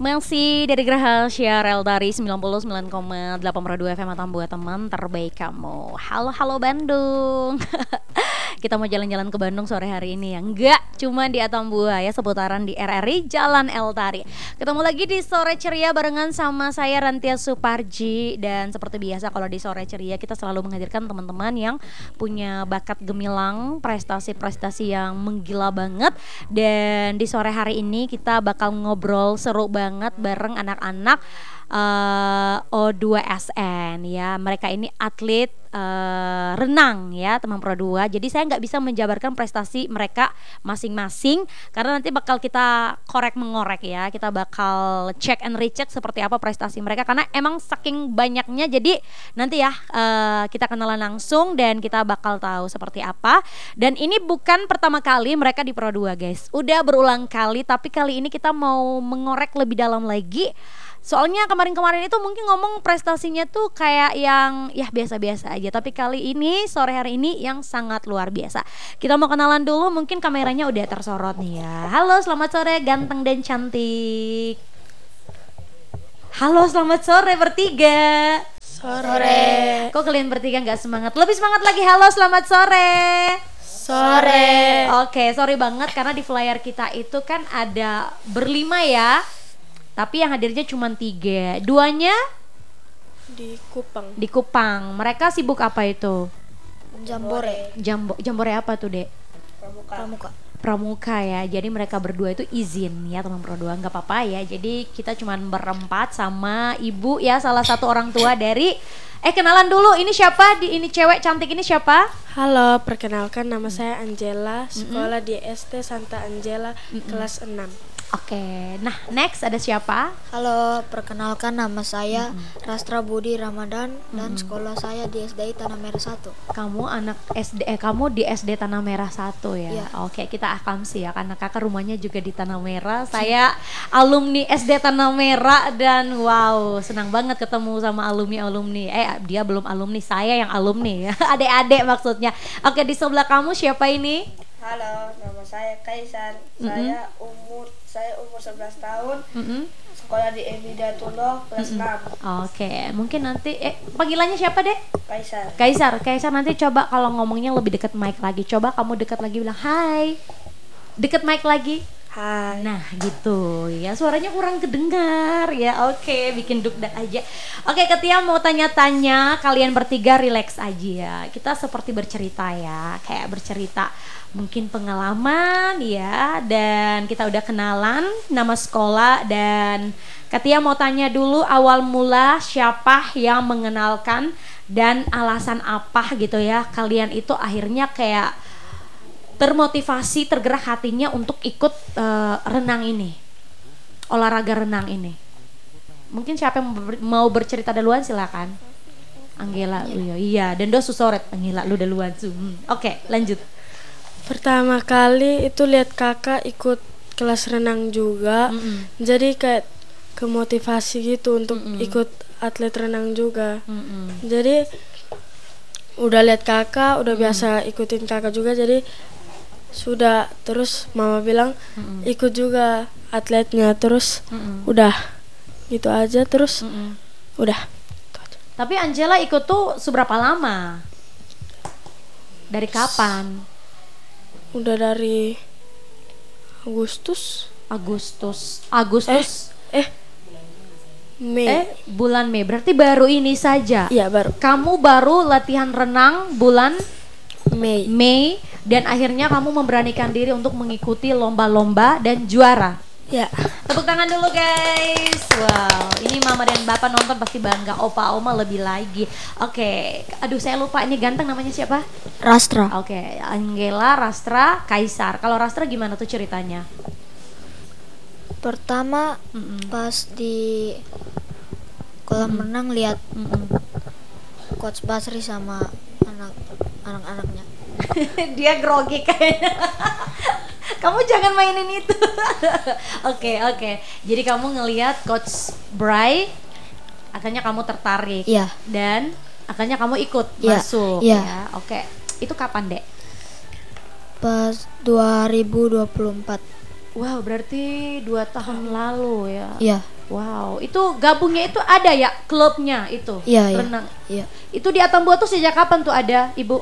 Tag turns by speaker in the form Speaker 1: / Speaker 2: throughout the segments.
Speaker 1: Masih dari Geraha Siar Eldari 99,8 Radio FM atau buat teman terbaik kamu. Halo halo Bandung. Kita mau jalan-jalan ke Bandung sore hari ini ya. Enggak, cuma di Atambua ya, seputaran di RRI Jalan Eldari. Ketemu lagi di Sore Ceria barengan sama saya Rantia Suparji. Dan seperti biasa kalau di Sore Ceria kita selalu menghadirkan teman-teman yang punya bakat gemilang, prestasi-prestasi yang menggila banget. Dan di sore hari ini kita bakal ngobrol seru banget bareng anak-anak O2SN ya. Mereka ini atlet renang ya teman Pro 2. Jadi saya nggak bisa menjabarkan prestasi mereka masing-masing karena nanti bakal kita korek mengorek ya. Kita bakal check and recheck seperti apa prestasi mereka karena emang saking banyaknya. Jadi nanti ya kita kenalan langsung dan kita bakal tahu seperti apa. Dan ini bukan pertama kali mereka di Pro 2 guys. Udah berulang kali, tapi kali ini kita mau mengorek lebih dalam lagi. Soalnya kemarin-kemarin itu mungkin ngomong prestasinya tuh kayak yang ya biasa-biasa aja. Tapi kali ini, sore hari ini yang sangat luar biasa. Kita mau kenalan dulu, mungkin kameranya udah tersorot nih ya. Halo, selamat sore ganteng dan cantik. Halo, selamat sore bertiga.
Speaker 2: Sore.
Speaker 1: Kok kalian bertiga gak semangat? Lebih semangat lagi, halo selamat sore.
Speaker 2: Sore.
Speaker 1: Oke, sorry banget karena di flyer kita itu kan ada berlima ya. Tapi yang hadirnya cuma 3. 2-nya
Speaker 2: Di Kupang.
Speaker 1: di Kupang. Mereka sibuk apa itu?
Speaker 2: Jambore.
Speaker 1: Jambore apa tuh, Dek?
Speaker 2: Pramuka.
Speaker 1: Pramuka ya. Jadi mereka berdua itu izin ya teman Pro 2. Enggak apa-apa ya. Jadi kita cuma berempat sama ibu ya, salah satu orang tua dari kenalan dulu. Ini siapa? Ini cewek cantik ini siapa?
Speaker 2: Halo, perkenalkan nama saya Angela, sekolah di SD Santa Angela, kelas 6.
Speaker 1: Oke. Nah, next ada siapa?
Speaker 3: Halo, perkenalkan nama saya Rastra Budi Ramadan dan sekolah saya di SDI Tanah Merah 1.
Speaker 1: Kamu anak SD, kamu di SD Tanah Merah 1 ya?
Speaker 3: Iya.
Speaker 1: Oke, kita akamsi ya karena kakak rumahnya juga di Tanah Merah. Saya alumni SD Tanah Merah dan wow, senang banget ketemu sama alumni-alumni. Dia belum alumni, saya yang alumni ya. Adik-adik maksudnya. Oke, di sebelah kamu siapa ini?
Speaker 4: Halo, nama saya Kaisar. Saya umur 11 tahun. Sekolah di Emidatullah kelas 6.
Speaker 1: Oke, mungkin nanti panggilannya siapa, Dek?
Speaker 4: Kaisar.
Speaker 1: Kaisar nanti coba kalau ngomongnya lebih dekat mic lagi. Coba kamu dekat lagi bilang hai. Dekat mic lagi.
Speaker 4: Hai.
Speaker 1: Nah gitu ya, suaranya kurang kedengar ya. Oke, bikin dugdak aja. Oke, Ketia mau tanya-tanya, kalian bertiga relax aja ya. Kita seperti bercerita ya, kayak bercerita mungkin pengalaman ya. Dan kita udah kenalan nama sekolah. Dan Ketia mau tanya dulu awal mula siapa yang mengenalkan dan alasan apa gitu ya kalian itu akhirnya kayak termotivasi, tergerak hatinya untuk ikut renang ini, olahraga renang ini. Mungkin siapa yang mau bercerita duluan silakan. Anggela, iya. Dan Susoret, Anggela lu duluan. Oke, lanjut.
Speaker 2: Pertama kali itu lihat kakak ikut kelas renang juga. Jadi kayak kemotivasi gitu untuk ikut atlet renang juga. Jadi udah lihat kakak, udah biasa ikutin kakak juga, jadi sudah. Terus mama bilang ikut juga atletnya, terus udah gitu aja, terus udah gitu aja.
Speaker 1: Tapi Angela ikut tuh seberapa lama? Dari kapan?
Speaker 2: Udah dari Agustus Mei.
Speaker 1: Bulan Mei, berarti baru ini saja.
Speaker 2: Iya, baru
Speaker 1: Kamu baru latihan renang bulan
Speaker 2: Mei.
Speaker 1: Dan akhirnya kamu memberanikan diri untuk mengikuti lomba-lomba dan juara.
Speaker 2: Ya.
Speaker 1: Tepuk tangan dulu guys. Wow, ini mama dan bapak nonton pasti bangga. Opa oma lebih lagi. Oke, aduh saya lupa ini ganteng namanya siapa?
Speaker 3: Rastra.
Speaker 1: Oke, Angela, Rastra, Kaisar. Kalau Rastra gimana tuh ceritanya?
Speaker 3: Pertama pas di kolam renang lihat Coach Basri sama anak-anaknya.
Speaker 1: Dia grogi kayaknya. Kamu jangan mainin itu. Oke. Jadi kamu ngelihat Coach Bray, akhirnya kamu tertarik.
Speaker 3: Iya.
Speaker 1: Dan akhirnya kamu ikut
Speaker 3: Iya.
Speaker 1: masuk.
Speaker 3: Iya.
Speaker 1: Ya. Oke. Itu kapan, Dek?
Speaker 3: Pas 2024.
Speaker 1: Wow, berarti 2 tahun lalu ya.
Speaker 3: Iya.
Speaker 1: Wow, itu gabungnya itu ada ya klubnya itu
Speaker 3: Iya, iya.
Speaker 1: renang.
Speaker 3: Iya.
Speaker 1: Itu di Atambua tuh sejak kapan tuh ada, Ibu?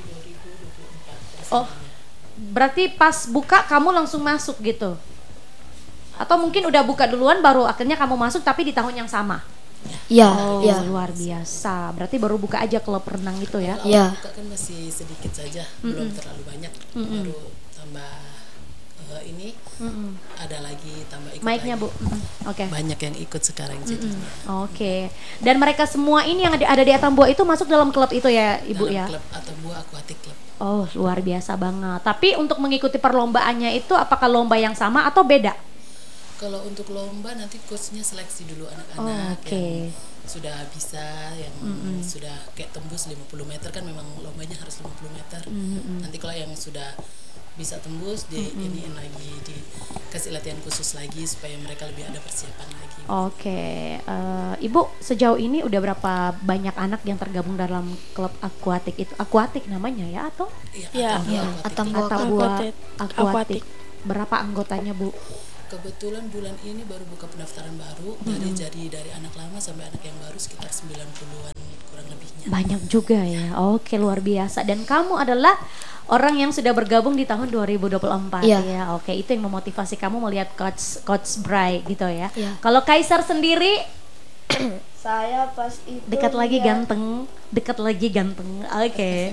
Speaker 1: Oh, berarti pas buka kamu langsung masuk gitu? Atau mungkin udah buka duluan baru akhirnya kamu masuk tapi di tahun yang sama?
Speaker 3: Iya,
Speaker 1: Oh,
Speaker 3: iya.
Speaker 1: luar biasa. Berarti baru buka aja klub renang itu ya?
Speaker 3: Iya.
Speaker 5: Buka kan masih sedikit saja, belum terlalu banyak. Baru tambah ini ada lagi tambah ikut
Speaker 1: Mic-nya,
Speaker 5: lagi.
Speaker 1: Bu. Oke.
Speaker 5: Banyak yang ikut sekarang jadi.
Speaker 1: Oke. Dan mereka semua ini yang ada di Atambua itu masuk dalam klub itu ya, Ibu
Speaker 5: Dalam
Speaker 1: ya?
Speaker 5: klub Atambua Aquatic Club.
Speaker 1: Oh, luar biasa banget. Tapi untuk mengikuti perlombaannya itu apakah lomba yang sama atau beda?
Speaker 5: Kalau untuk lomba nanti coachnya seleksi dulu
Speaker 1: Oh,
Speaker 5: anak-anak
Speaker 1: oke.
Speaker 5: yang sudah bisa, yang sudah kayak tembus 50 meter kan memang lombanya harus 50 meter. Nanti kalau yang sudah bisa tembus iniin lagi, dikasih latihan khusus lagi supaya mereka lebih ada persiapan lagi.
Speaker 1: Oke, Ibu sejauh ini udah berapa banyak anak yang tergabung dalam klub akuatik itu? Akuatik namanya ya atau?
Speaker 2: Iya.
Speaker 3: Atambua
Speaker 1: Atambua
Speaker 2: Aquatic.
Speaker 1: Akuatik. Berapa anggotanya, Bu?
Speaker 5: Kebetulan bulan ini baru buka pendaftaran baru dari anak lama sampai anak yang baru sekitar 90-an kurang lebihnya.
Speaker 1: Banyak juga ya. Oke, luar biasa. Dan kamu adalah orang yang sudah bergabung di tahun 2024
Speaker 3: Iya.
Speaker 1: ya. Oke, itu yang memotivasi kamu melihat coach Bray gitu ya.
Speaker 3: Iya.
Speaker 1: Kalau Kaisar sendiri
Speaker 4: Saya pas itu
Speaker 1: dekat lagi
Speaker 4: lihat-
Speaker 1: ganteng, dekat lagi ganteng. Oke.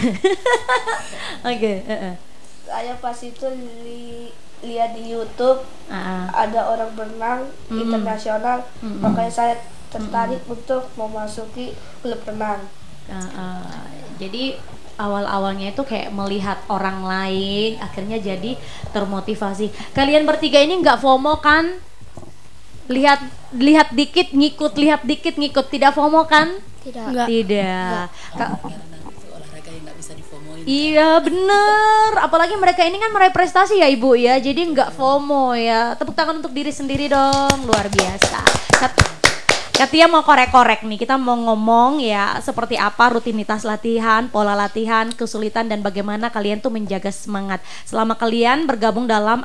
Speaker 1: Oke,
Speaker 4: Saya pas itu lihat di YouTube ada orang berenang internasional, makanya saya tertarik untuk memasuki klub renang.
Speaker 1: Jadi awal-awalnya itu kayak melihat orang lain, akhirnya jadi termotivasi. Kalian bertiga ini nggak FOMO kan? Lihat dikit ngikut, tidak FOMO kan?
Speaker 3: Tidak.
Speaker 2: Enggak.
Speaker 1: Tidak.
Speaker 5: Karena itu olahraga yang nggak bisa difomoin.
Speaker 1: Iya bener, apalagi mereka ini kan meraih prestasi ya Ibu ya, jadi nggak FOMO ya. Tepuk tangan untuk diri sendiri dong, luar biasa. Katia mau korek-korek nih, kita mau ngomong ya seperti apa rutinitas latihan, pola latihan, kesulitan dan bagaimana kalian tuh menjaga semangat selama kalian bergabung dalam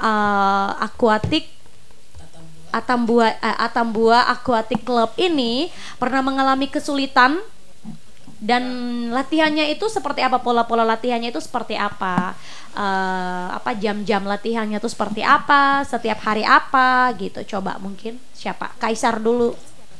Speaker 1: Atambua Aquatic Club ini. Pernah mengalami kesulitan dan latihannya itu seperti apa, pola-pola latihannya itu seperti apa, jam-jam latihannya itu seperti apa, setiap hari apa gitu. Coba mungkin siapa? Kaisar dulu.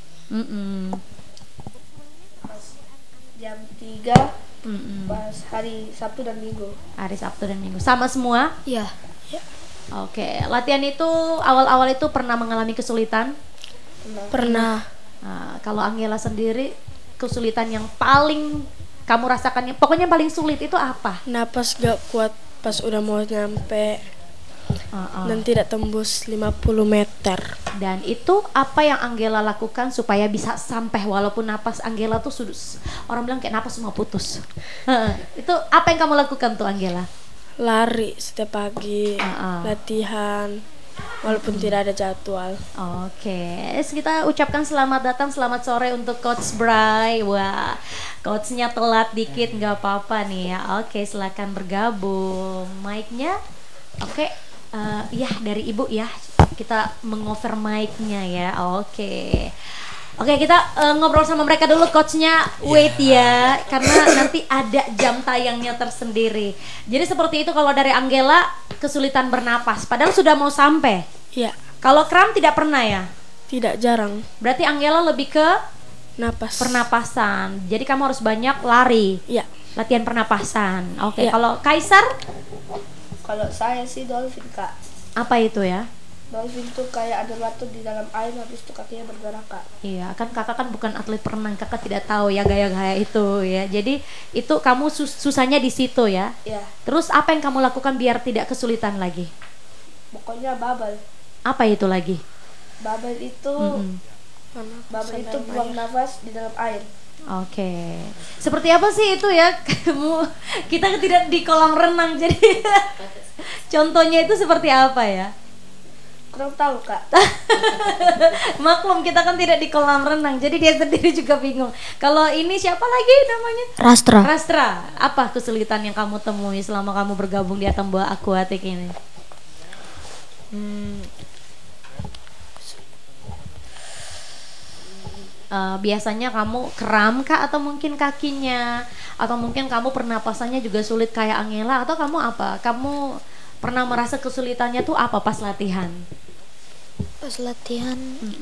Speaker 4: Pas jam 3 pas hari Sabtu dan Minggu.
Speaker 1: Hari Sabtu dan Minggu sama semua.
Speaker 3: Iya.
Speaker 1: Oke, latihan itu awal-awal itu pernah mengalami kesulitan.
Speaker 2: Pernah.
Speaker 1: Kalau Angela sendiri, kesulitan yang paling kamu rasakan, pokoknya paling sulit itu apa?
Speaker 2: Napas gak kuat pas udah mau nyampe dan tidak tembus 50 meter.
Speaker 1: Dan itu apa yang Angela lakukan supaya bisa sampai, walaupun napas Angela tuh orang bilang kayak napas semua putus. Itu apa yang kamu lakukan tuh Angela?
Speaker 2: Lari setiap pagi, latihan walaupun tidak ada jadwal.
Speaker 1: Oke, kita ucapkan selamat datang, selamat sore untuk Coach Bray. Wah, coachnya telat dikit, nggak apa-apa nih ya. Oke, silakan bergabung. Mic-nya, oke, ya dari Ibu ya. Kita mengover mic-nya ya. Oke. Oke, kita ngobrol sama mereka dulu, coachnya wait ya, karena nanti ada jam tayangnya tersendiri. Jadi seperti itu kalau dari Angela, kesulitan bernapas, padahal sudah mau sampai.
Speaker 2: Iya,
Speaker 1: Kalau kram tidak pernah ya?
Speaker 2: tidak jarang
Speaker 1: Berarti Angela lebih ke
Speaker 2: napas.
Speaker 1: pernapasan. Jadi kamu harus banyak lari,
Speaker 2: Iya.
Speaker 1: latihan pernapasan. Oke,
Speaker 2: Iya.
Speaker 1: kalau Kaisar,
Speaker 4: Kalau saya sih dolphin, Kak.
Speaker 1: apa itu ya?
Speaker 4: Dolphin tuh kayak ada batu di dalam air, habis itu kakinya bergerak, Kak.
Speaker 1: Iya, kan kakak kan bukan atlet perenang, kakak tidak tahu ya gaya-gaya itu ya. Jadi itu kamu susahnya di situ ya.
Speaker 4: Ya,
Speaker 1: Terus apa yang kamu lakukan biar tidak kesulitan lagi?
Speaker 4: pokoknya bubble.
Speaker 1: Apa itu lagi?
Speaker 4: Bubble itu buang nafas di dalam air.
Speaker 1: Oke. Seperti apa sih itu ya? Kita tidak di kolam renang, jadi contohnya itu seperti apa ya?
Speaker 4: Kurang tahu, Kak.
Speaker 1: Maklum kita kan tidak di kolam renang, jadi dia sendiri juga bingung. Kalau ini siapa lagi namanya?
Speaker 3: Rastra.
Speaker 1: Rastra. Apa kesulitan yang kamu temui selama kamu bergabung di Atambua Aquatic ini? Biasanya kamu kram kah, atau mungkin kakinya, atau mungkin kamu pernapasannya juga sulit kayak Angela, atau kamu apa? Kamu pernah merasa kesulitannya tuh apa pas latihan?
Speaker 3: Pas latihan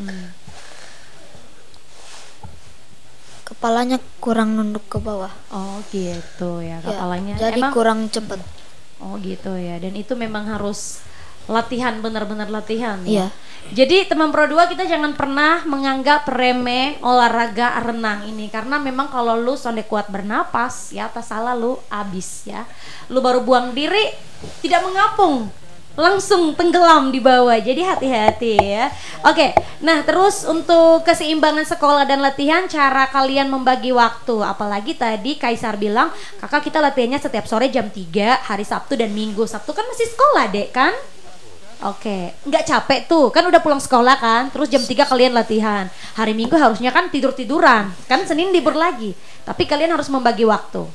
Speaker 3: kepalanya kurang nunduk ke bawah.
Speaker 1: Oh gitu ya,
Speaker 3: Ya,
Speaker 1: kepalanya
Speaker 3: jadi
Speaker 1: emang
Speaker 3: kurang cepat.
Speaker 1: Oh gitu ya, dan itu memang harus latihan, benar-benar latihan ya.
Speaker 3: Iya.
Speaker 1: Jadi teman Pro 2, kita jangan pernah menganggap remeh olahraga renang ini, karena memang kalau lu sonde kuat bernapas ya, atas salah lu abis ya. Lu baru buang diri tidak mengapung, langsung tenggelam di bawah. Jadi hati-hati ya. Oke, nah terus untuk keseimbangan sekolah dan latihan, cara kalian membagi waktu. Apalagi tadi Kaisar bilang, kakak kita latihannya setiap sore jam 3, hari Sabtu dan Minggu. Sabtu kan masih sekolah dek kan? Oke, nggak capek tuh, kan udah pulang sekolah kan, terus jam 3 kalian latihan. Hari Minggu harusnya kan tidur-tiduran, kan Senin libur lagi. Tapi kalian harus membagi waktu.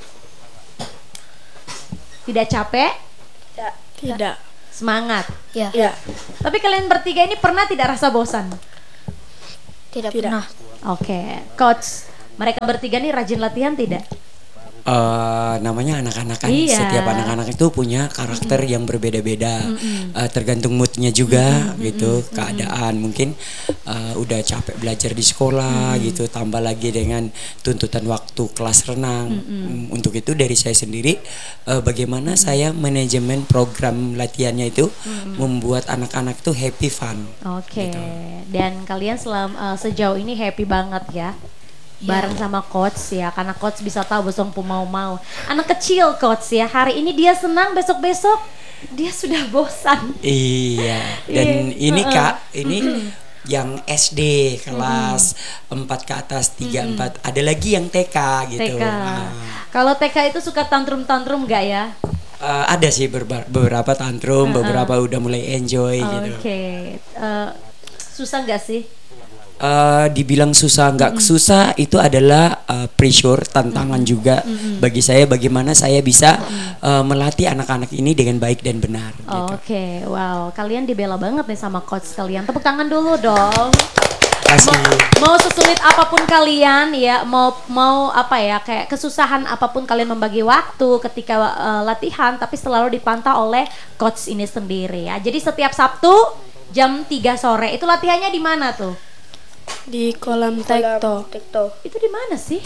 Speaker 1: Tidak capek?
Speaker 2: Tidak.
Speaker 1: Semangat.
Speaker 3: Ya,
Speaker 2: Ya.
Speaker 1: Tapi kalian bertiga ini pernah tidak rasa bosan?
Speaker 3: tidak
Speaker 2: Tidak.
Speaker 3: pernah.
Speaker 1: Oke, coach, mereka bertiga nih rajin latihan tidak?
Speaker 6: Namanya anak-anak kan,
Speaker 1: Iya.
Speaker 6: setiap anak-anak itu punya karakter yang berbeda-beda, tergantung moodnya juga gitu, keadaan mungkin udah capek belajar di sekolah gitu, tambah lagi dengan tuntutan waktu kelas renang. Untuk itu dari saya sendiri, bagaimana saya manajemen program latihannya itu membuat anak-anak itu happy fun.
Speaker 1: Oke, dan kalian sejauh ini happy banget ya? Bareng sama coach ya, karena coach bisa tahu besok mau anak kecil coach ya, hari ini dia senang, besok-besok dia sudah bosan.
Speaker 6: Iya, dan
Speaker 1: Iya.
Speaker 6: ini Kak, ini yang SD kelas 4 ke atas, 3, 4, ada lagi yang TK gitu.
Speaker 1: TK.
Speaker 6: Nah,
Speaker 1: Kalau TK itu suka tantrum-tantrum nggak ya?
Speaker 6: ada sih beberapa tantrum, beberapa udah mulai enjoy gitu.
Speaker 1: Oke, susah nggak sih?
Speaker 6: Dibilang susah nggak susah, itu adalah pressure, tantangan juga bagi saya, bagaimana saya bisa melatih anak-anak ini dengan baik dan benar gitu.
Speaker 1: Oke, wow, kalian dibela banget nih sama coach kalian. Tepuk tangan dulu dong.
Speaker 6: Kasih.
Speaker 1: Mau sesulit apapun kalian ya, mau apa ya, kayak kesusahan apapun kalian membagi waktu ketika latihan, tapi selalu dipantau oleh coach ini sendiri ya. Jadi setiap Sabtu jam 3 sore itu latihannya di mana tuh?
Speaker 2: Di kolam Taekto.
Speaker 1: Itu di mana sih?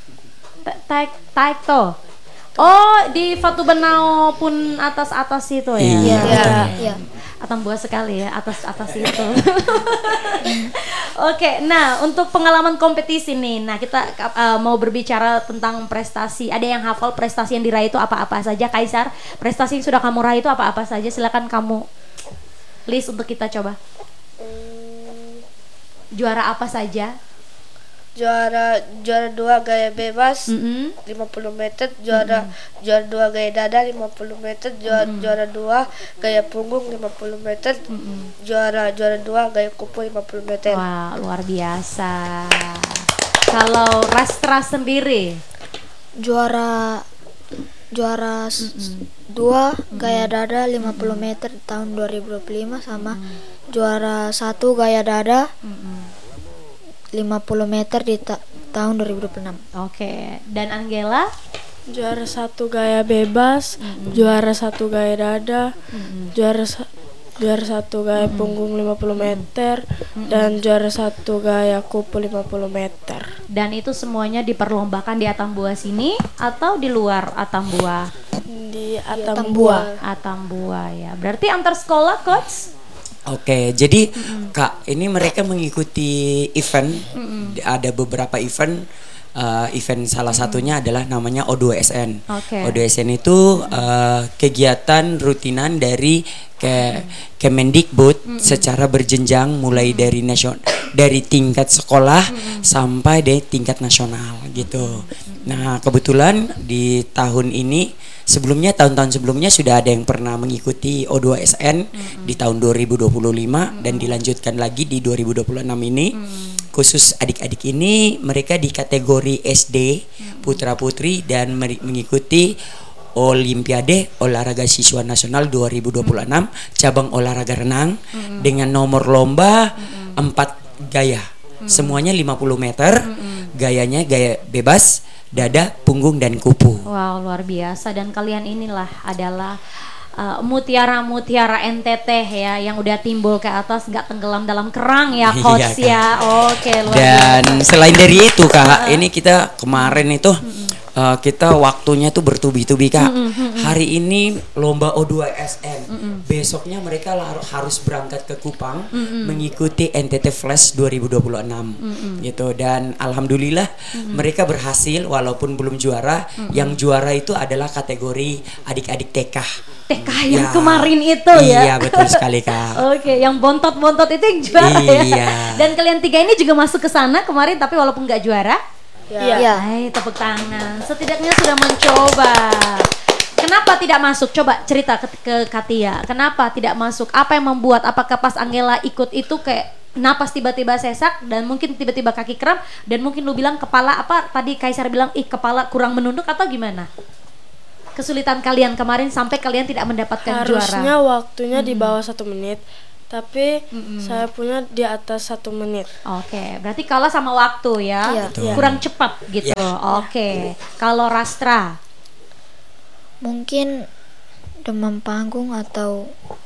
Speaker 1: Taekto. Oh, di Fatu Benau pun atas itu ya.
Speaker 6: Iya, betul.
Speaker 3: Iya.
Speaker 1: Atang buah sekali ya, atas itu. Oke, nah untuk pengalaman kompetisi nih, nah kita mau berbicara tentang prestasi. Ada yang hafal prestasi yang diraih itu apa-apa saja, Kaisar? Prestasi yang sudah kamu raih itu apa-apa saja? Silakan kamu list untuk kita coba. Juara apa saja?
Speaker 4: Juara 2 gaya bebas 50 meter, juara 2 gaya dada 50 meter, juara 2 gaya punggung 50 meter, juara 2 gaya kupu 50 meter.
Speaker 1: Wah, luar biasa. Kalau Rastra sendiri?
Speaker 3: Juara 2 gaya dada 50 meter tahun 2025 sama juara 1 gaya dada 50 meter di tahun 2026.
Speaker 1: Oke, dan Angela?
Speaker 2: Juara 1 gaya bebas, juara 1 gaya dada, juara 1 gaya punggung 50 meter, dan juara 1 gaya kupu 50 meter.
Speaker 1: Dan itu semuanya diperlombakan di Atambua sini atau di luar Atambua?
Speaker 2: Di Atambua.
Speaker 1: Atambua ya. Berarti antar sekolah, coach?
Speaker 6: Oke, jadi Kak, ini mereka mengikuti event, ada beberapa event. Event salah satunya adalah namanya O2SN.
Speaker 1: Oke.
Speaker 6: O2SN itu kegiatan rutinan dari Kemendikbud secara berjenjang, mulai dari dari tingkat sekolah sampai di tingkat nasional gitu. Nah, kebetulan di tahun ini, tahun-tahun sebelumnya sudah ada yang pernah mengikuti O2SN di tahun 2025 dan dilanjutkan lagi di 2026 ini. Khusus adik-adik ini, mereka di kategori SD, putra-putri, dan mengikuti Olimpiade Olahraga Siswa Nasional 2026 cabang olahraga renang dengan nomor lomba 4 gaya. Semuanya 50 meter. Gayanya gaya bebas, dada, punggung dan kupu.
Speaker 1: Wow, luar biasa. Dan kalian inilah adalah mutiara-mutiara NTT ya, yang udah timbul ke atas, nggak tenggelam dalam kerang ya, coach ya. Oke, luar
Speaker 6: Dan
Speaker 1: biasa.
Speaker 6: selain dari itu Kak, ini kita kemarin itu kita waktunya tuh bertubi-tubi Kak. Hari ini lomba O2SN. Besoknya mereka harus berangkat ke Kupang mengikuti NTT Flash 2026 gitu. Dan alhamdulillah mereka berhasil walaupun belum juara. Yang juara itu adalah kategori adik-adik TK.
Speaker 1: TK yang
Speaker 6: Ya,
Speaker 1: kemarin itu ya.
Speaker 6: Iya betul sekali Kak.
Speaker 1: Oke, yang bontot-bontot itu yang juara
Speaker 6: Iya.
Speaker 1: ya. Dan kalian 3 ini juga masuk ke sana kemarin tapi walaupun nggak juara.
Speaker 3: Ya.
Speaker 1: Hai, tepuk tangan. Setidaknya sudah mencoba. Kenapa tidak masuk? Coba cerita ke Katia. Kenapa tidak masuk? Apa yang membuat? Apakah pas Angela ikut itu kayak napas tiba-tiba sesak dan mungkin tiba-tiba kaki kram dan mungkin lu bilang kepala apa tadi Kaisar bilang kepala kurang menunduk atau gimana? Kesulitan kalian kemarin sampai kalian tidak mendapatkan
Speaker 2: Harusnya
Speaker 1: juara.
Speaker 2: waktunya di bawah 1 menit, tapi saya punya di atas 1 menit.
Speaker 1: Oke, berarti kalah sama waktu ya.
Speaker 3: Iya.
Speaker 6: Betul.
Speaker 1: Kurang cepat gitu. Oke. Kalau Rastra
Speaker 3: Mungkin demam panggung atau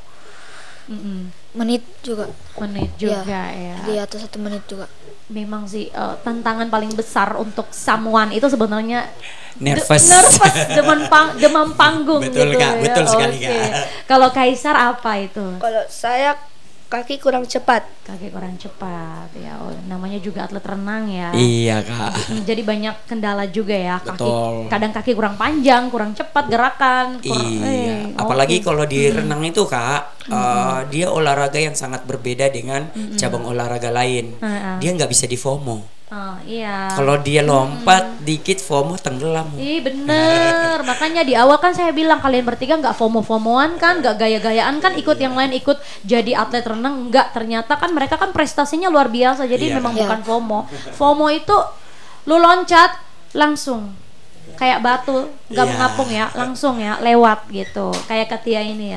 Speaker 3: menit juga.
Speaker 1: menit juga ya.
Speaker 3: Di atas 1 menit juga.
Speaker 1: Memang sih tantangan paling besar untuk someone itu sebenarnya
Speaker 6: Nervous.
Speaker 1: demam panggung
Speaker 6: Betul,
Speaker 1: gitu
Speaker 6: Kak.
Speaker 1: ya.
Speaker 6: Betul sekali,
Speaker 1: Oke.
Speaker 6: Kak.
Speaker 1: Kalau Kaisar apa itu?
Speaker 4: Kalau saya kaki kurang cepat.
Speaker 1: Kaki kurang cepat ya. Oh, namanya juga atlet renang ya.
Speaker 6: Iya Kak.
Speaker 1: Jadi banyak kendala juga ya.
Speaker 6: Betul.
Speaker 1: Kadang kaki kurang panjang, kurang cepat gerakan.
Speaker 6: Iya, apalagi kalau di renang itu Kak, dia olahraga yang sangat berbeda dengan cabang olahraga lain. Dia nggak bisa di FOMO.
Speaker 1: Oh, iya.
Speaker 6: Kalau dia lompat dikit FOMO tenggelam.
Speaker 1: Ih bener, makanya di awal kan saya bilang kalian bertiga nggak FOMO-FOMOan kan, nggak gaya-gayaan kan, ikut yang lain ikut jadi atlet renang, nggak, ternyata kan mereka kan prestasinya luar biasa, jadi
Speaker 6: Iya.
Speaker 1: memang
Speaker 3: Iya.
Speaker 1: bukan FOMO. FOMO itu lu loncat langsung kayak batu, nggak
Speaker 6: Iya.
Speaker 1: mengapung ya, langsung ya lewat gitu, kayak Katia ini ya.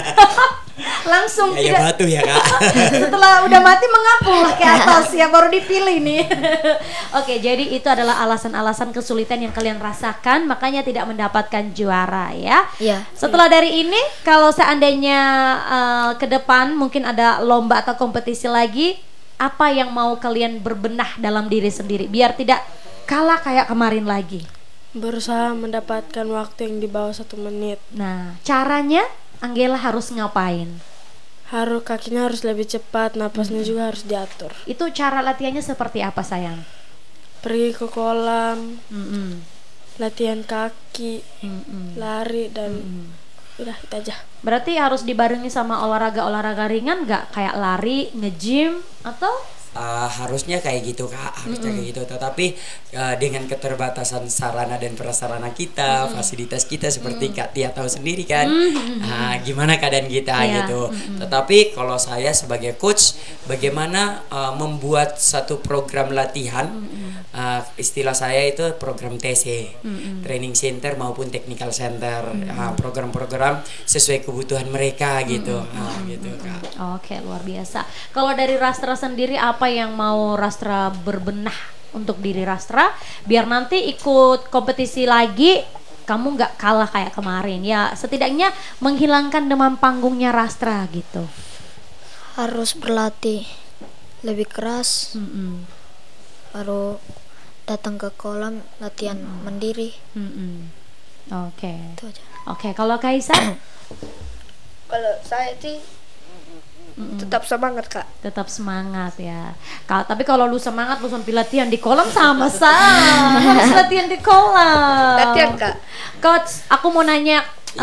Speaker 1: Langsung
Speaker 6: Ya
Speaker 1: tidak
Speaker 6: batu ya Kak.
Speaker 1: setelah udah mati mengapung lah ke atas ya, baru dipilih nih. Oke, jadi itu adalah alasan-alasan kesulitan yang kalian rasakan, makanya tidak mendapatkan juara ya.
Speaker 3: Iya.
Speaker 1: Setelah dari ini, kalau seandainya ke depan mungkin ada lomba atau kompetisi lagi, apa yang mau kalian berbenah dalam diri sendiri biar tidak kalah kayak kemarin lagi?
Speaker 2: Berusaha mendapatkan waktu yang di bawah 1 menit.
Speaker 1: Nah, caranya Angela harus ngapain?
Speaker 2: Kakinya harus lebih cepat, napasnya juga harus diatur.
Speaker 1: Itu cara latihannya seperti apa sayang?
Speaker 2: Pergi ke kolam,
Speaker 1: Mm-mm.
Speaker 2: latihan kaki,
Speaker 1: Mm-mm.
Speaker 2: lari dan udah itu aja.
Speaker 1: Berarti harus dibarengi sama olahraga-olahraga ringan nggak? Kayak lari, nge-gym, atau?
Speaker 6: Harusnya kayak gitu Kak, harusnya kayak gitu. Tetapi dengan keterbatasan sarana dan prasarana kita, fasilitas kita seperti Kak Tia tahu sendiri kan, gimana keadaan kita
Speaker 1: Iya.
Speaker 6: gitu. Tetapi kalau saya sebagai coach, bagaimana membuat satu program latihan, istilah saya itu program TC, training center maupun technical center, program-program sesuai kebutuhan mereka gitu, gitu Kak.
Speaker 1: Oke, luar biasa. Kalau dari Rastra sendiri apa yang mau Rastra berbenah untuk diri Rastra biar nanti ikut kompetisi lagi kamu nggak kalah kayak kemarin ya, setidaknya menghilangkan demam panggungnya Rastra gitu.
Speaker 3: Harus berlatih lebih keras,
Speaker 1: Mm-mm.
Speaker 3: baru datang ke kolam latihan mandiri.
Speaker 1: Mm-mm. Oke.
Speaker 3: Itu aja.
Speaker 1: Oke, kalau Kaisar
Speaker 4: Kalau saya sih tetap semangat Kak.
Speaker 1: tetap semangat ya. Tapi kalau lu semangat lu sampai latihan di kolam sama-sama. Harus latihan di kolam.
Speaker 4: Latihan Kak.
Speaker 1: Coach, aku mau nanya,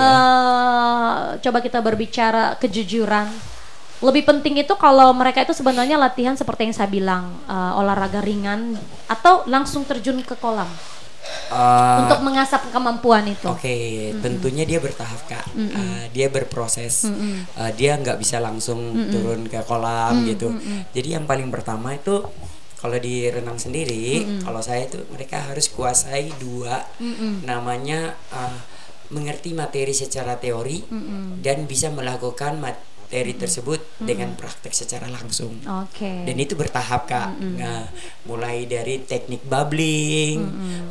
Speaker 1: coba kita berbicara kejujuran. Lebih penting itu kalau mereka itu sebenarnya latihan seperti yang saya bilang, olahraga ringan atau langsung terjun ke kolam untuk mengasah kemampuan itu.
Speaker 6: Oke, tentunya dia bertahap Kak. Dia berproses. Dia nggak bisa langsung turun ke kolam gitu. Jadi yang paling pertama itu kalau di renang sendiri, kalau saya itu mereka harus kuasai 2 namanya mengerti materi secara teori dan bisa melakukan materi tersebut dengan praktek secara langsung. Dan itu bertahap Kak. Nah, mulai dari teknik bubbling,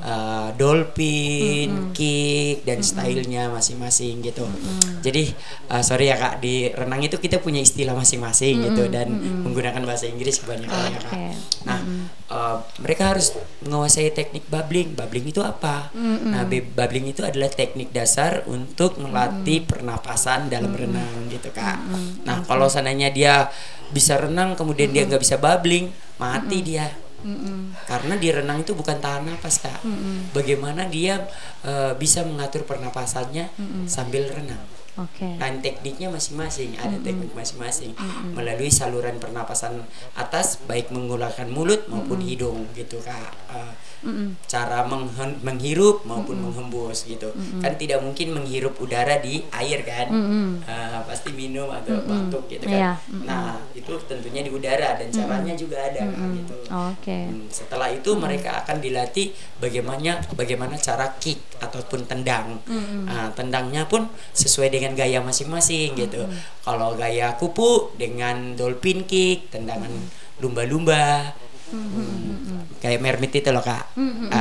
Speaker 6: dolphin, kick dan stylenya masing-masing gitu. Jadi sorry ya Kak, di renang itu kita punya istilah masing-masing gitu dan menggunakan bahasa Inggris kebanyakan ya Kak. Nah, mereka harus menguasai teknik bubbling. Bubbling itu apa? Nah, bubbling itu adalah teknik dasar untuk melatih pernapasan dalam renang gitu Kak. Nah, kalau seandainya dia bisa renang kemudian dia nggak bisa bubbling, mati dia. Karena di renang itu bukan tahan napas Kak. Bagaimana dia bisa mengatur pernapasannya sambil renang. Dan tekniknya masing-masing, ada teknik masing-masing melalui saluran pernapasan atas, baik menggunakan mulut maupun hidung gitu Kak. Cara menghirup maupun menghembus gitu. Kan tidak mungkin menghirup udara di air kan, pasti minum atau batuk gitu kan. Nah itu tentunya di udara dan caranya juga ada gitu. Setelah itu mereka akan dilatih bagaimana cara kick ataupun tendang. Tendangnya pun sesuai dengan gaya masing-masing gitu. Kalau gaya kupu dengan dolphin kick, tendangan lumba-lumba. Kayak mermaid itu loh Kak.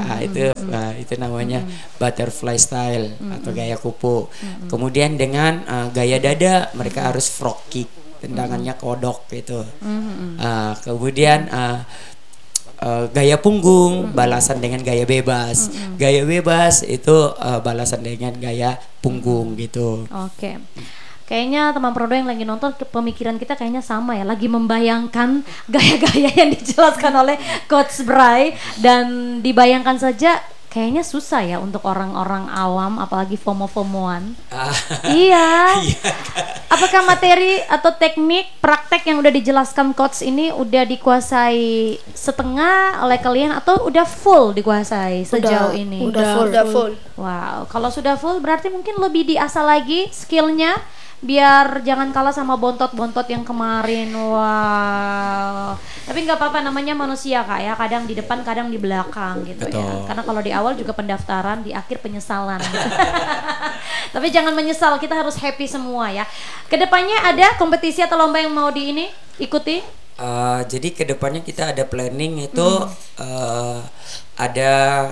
Speaker 6: Itu namanya butterfly style atau gaya kupu. Kemudian dengan gaya dada mereka harus frog kick, tendangannya kodok gitu. Kemudian gaya punggung balasan dengan gaya bebas. Gaya bebas itu balasan dengan gaya punggung gitu.
Speaker 1: Kayaknya teman Prodo yang lagi nonton, pemikiran kita kayaknya sama ya, lagi membayangkan gaya-gaya yang dijelaskan oleh Coach Bray, dan dibayangkan saja kayaknya susah ya untuk orang-orang awam, apalagi FOMO-FOMOan. Iya. Apakah materi atau teknik praktek yang udah dijelaskan Coach ini udah dikuasai setengah oleh kalian atau udah full dikuasai sejauh ini?
Speaker 4: Udah full.
Speaker 1: Wow, kalau sudah full berarti mungkin lebih diasah lagi skillnya, biar jangan kalah sama bontot-bontot yang kemarin. Wow. Tapi nggak apa-apa, namanya manusia Kak ya, kadang di depan kadang di belakang gitu. Betul. Ya. Karena kalau di awal juga pendaftaran, di akhir penyesalan. Tapi jangan menyesal, kita harus happy semua ya. Kedepannya ada kompetisi atau lomba yang mau diikuti?
Speaker 6: Jadi kedepannya kita ada planning itu ada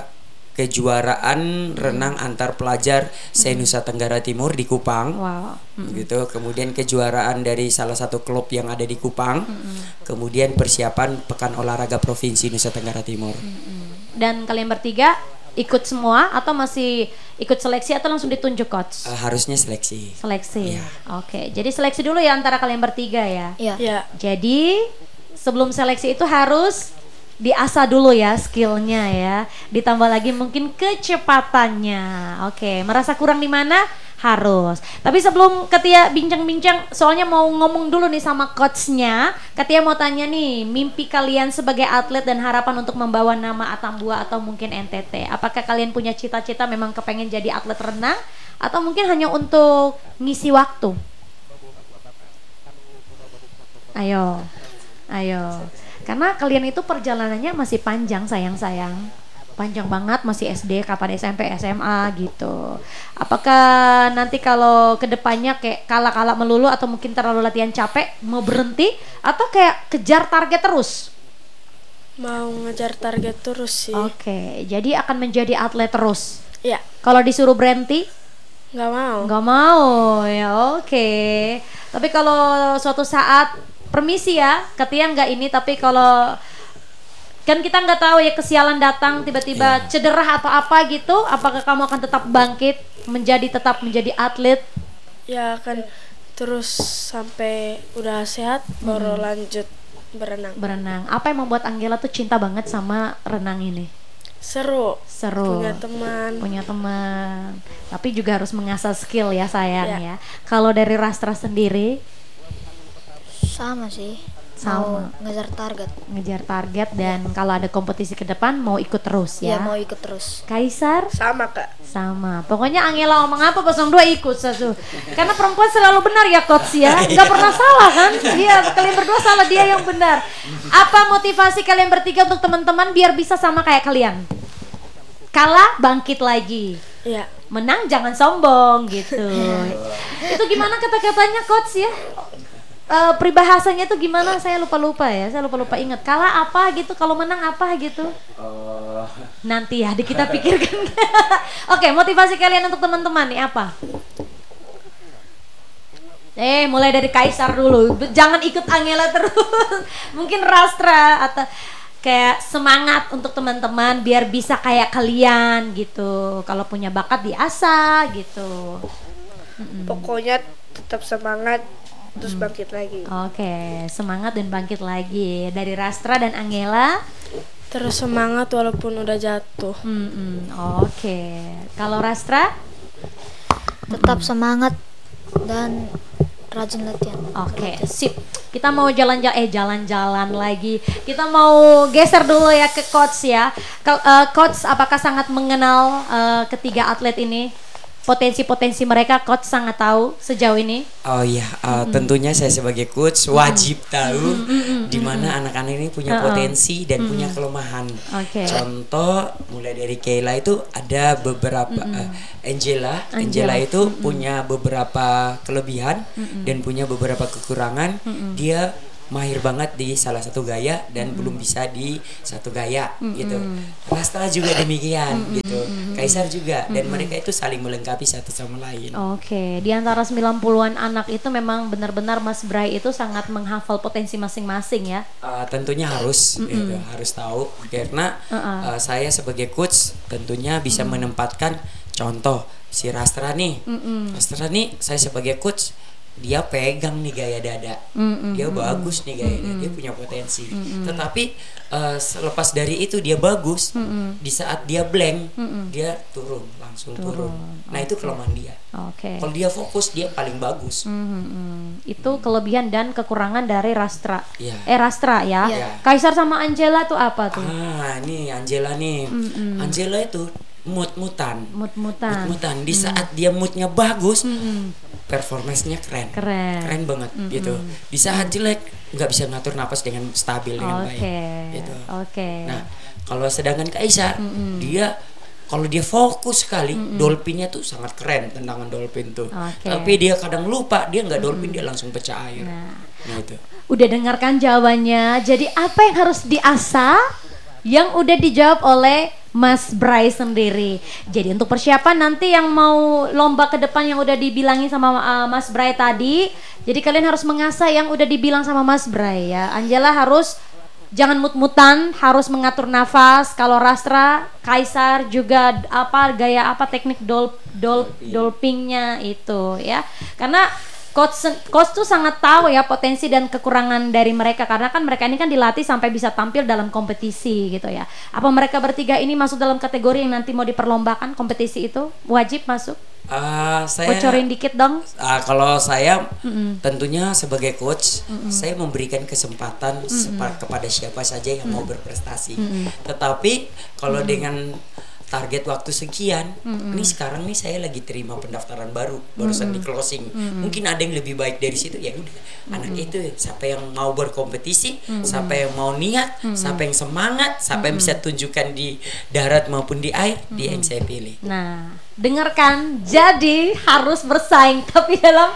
Speaker 6: kejuaraan renang antar pelajar se-Nusa Tenggara Timur di Kupang. Gitu. Kemudian kejuaraan dari salah satu klub yang ada di Kupang. Kemudian persiapan Pekan Olahraga Provinsi Nusa Tenggara Timur.
Speaker 1: Dan kalian bertiga ikut semua atau masih ikut seleksi atau langsung ditunjuk Coach?
Speaker 6: Harusnya seleksi.
Speaker 1: Seleksi. Oke, jadi seleksi dulu ya antara kalian bertiga ya.
Speaker 3: Iya.
Speaker 1: Jadi sebelum seleksi itu harus diasah dulu ya skillnya ya, ditambah lagi mungkin kecepatannya. Oke, merasa kurang di mana? Harus. Tapi sebelum Katia bincang-bincang, soalnya mau ngomong dulu nih sama coachnya. Katia mau tanya nih, mimpi kalian sebagai atlet dan harapan untuk membawa nama Atambua atau mungkin NTT. Apakah kalian punya cita-cita memang kepengen jadi atlet renang atau mungkin hanya untuk ngisi waktu? Ayo. Karena kalian itu perjalanannya masih panjang sayang. Panjang banget, masih SD, kapan SMP, SMA gitu. Apakah nanti kalau kedepannya kayak kalah melulu atau mungkin terlalu latihan capek, mau berhenti atau kayak kejar target terus?
Speaker 2: Mau ngejar target terus sih.
Speaker 1: Oke, jadi akan menjadi atlet terus?
Speaker 2: Iya.
Speaker 1: Kalau disuruh berhenti?
Speaker 2: Nggak
Speaker 1: mau ya, oke. Tapi kalau suatu saat permisi ya, Katia nggak ini, tapi kalau kan kita nggak tahu ya, kesialan datang tiba-tiba cedera atau apa gitu, apakah kamu akan tetap bangkit tetap menjadi atlet?
Speaker 2: Ya akan terus sampai udah sehat baru lanjut berenang.
Speaker 1: Apa yang membuat Anggela tuh cinta banget sama renang ini?
Speaker 2: Seru. Punya
Speaker 1: teman. Tapi juga harus mengasah skill ya sayang ya. Kalau dari Rastra sendiri?
Speaker 3: Sama sih. Mau ngejar target dan kalau ada kompetisi ke depan mau ikut terus ya. Iya, mau ikut terus.
Speaker 1: Kaisar?
Speaker 4: Sama Kak.
Speaker 1: Sama. Pokoknya Anggela ngomong apa 02 ikut satu. Karena perempuan selalu benar ya Coach ya. Enggak pernah salah kan? Iya, kalian berdua salah, dia yang benar. Apa motivasi kalian bertiga untuk teman-teman biar bisa sama kayak kalian? Kalah bangkit lagi.
Speaker 2: Iya.
Speaker 1: menang jangan sombong gitu. Itu gimana kata-katanya coach ya? Peribahasanya itu gimana? Saya lupa ya. Saya lupa ingat. Kalah apa gitu, kalau menang apa gitu. Nanti ya kita pikirkan. Oke, motivasi kalian untuk teman-teman nih apa? Mulai dari Kaisar dulu. Jangan ikut Angela terus. Mungkin Rastra atau kayak semangat untuk teman-teman biar bisa kayak kalian gitu. Kalau punya bakat diasah gitu.
Speaker 4: Pokoknya tetap semangat terus bangkit lagi.
Speaker 1: Oke, semangat dan bangkit lagi. Dari Rastra dan Angela.
Speaker 2: Terus semangat walaupun udah jatuh.
Speaker 1: Oke. Kalau Rastra?
Speaker 3: Tetap semangat dan rajin latihan.
Speaker 1: Oke, sip. Kita mau jalan-jalan lagi. Kita mau geser dulu ya ke coach ya. Coach apakah sangat mengenal ketiga atlet ini? Potensi-potensi mereka coach sangat tahu sejauh ini.
Speaker 6: Oh iya, tentunya saya sebagai coach wajib tahu di mana anak-anak ini punya potensi dan punya kelemahan. Contoh mulai dari Kayla itu ada beberapa Angela itu punya beberapa kelebihan dan punya beberapa kekurangan. Dia mahir banget di salah satu gaya dan belum bisa di satu gaya gitu. Rastra juga demikian gitu. Kaisar juga dan mereka itu saling melengkapi satu sama lain.
Speaker 1: Oke, di antara 90-an anak itu memang benar-benar Mas Bray itu sangat menghafal potensi masing-masing ya.
Speaker 6: Tentunya harus gitu, harus tahu karena saya sebagai coach tentunya bisa menempatkan contoh si Rastra nih. Rastra nih saya sebagai coach dia pegang nih gaya dada, dia bagus nih gaya dada, dia punya potensi. Tetapi selepas dari itu dia bagus, di saat dia blank, dia langsung turun. Nah itu kelemahan dia. Kalau dia fokus dia paling bagus.
Speaker 1: Itu kelebihan dan kekurangan dari Rastra. Rastra ya.
Speaker 3: Kaisar
Speaker 1: sama Angela tuh apa tuh?
Speaker 6: Nih Angela nih, Angela itu mut-mutan. Di saat dia moodnya bagus, performanya keren banget gitu. Di saat jelek nggak bisa ngatur napas dengan stabil dengan baik gitu. Nah kalau sedangkan Kaisar dia kalau dia fokus sekali dolphinnya tuh sangat keren, tendangan dolphin tuh. Tapi dia kadang lupa, dia nggak dolphin dia langsung pecah air. Nah itu.
Speaker 1: Udah dengarkan jawabannya. Jadi apa yang harus diasah? Yang udah dijawab oleh Mas Bray sendiri. Jadi untuk persiapan nanti yang mau lomba ke depan yang udah dibilangin sama Mas Bray tadi, jadi kalian harus mengasah yang udah dibilang sama Mas Bray ya. Angela harus jangan mut-mutan, harus mengatur nafas. Kalau Rastra, Kaisar juga gaya teknik dolpingnya itu ya. Karena Coach tuh sangat tahu ya potensi dan kekurangan dari mereka karena kan mereka ini kan dilatih sampai bisa tampil dalam kompetisi gitu ya. Apa mereka bertiga ini masuk dalam kategori yang nanti mau diperlombakan kompetisi itu wajib masuk?
Speaker 6: Saya
Speaker 1: bocorin dikit dong.
Speaker 6: Kalau saya tentunya sebagai coach saya memberikan kesempatan kepada siapa saja yang mau berprestasi. Tetapi kalau dengan target waktu sekian, ini sekarang nih saya lagi terima pendaftaran barusan di closing. Mungkin ada yang lebih baik dari situ ya udah. Anak itu siapa yang mau berkompetisi, siapa yang mau niat, siapa yang semangat, siapa yang bisa tunjukkan di darat maupun di air, dia yang saya pilih.
Speaker 1: Nah, dengarkan, jadi harus bersaing tapi dalam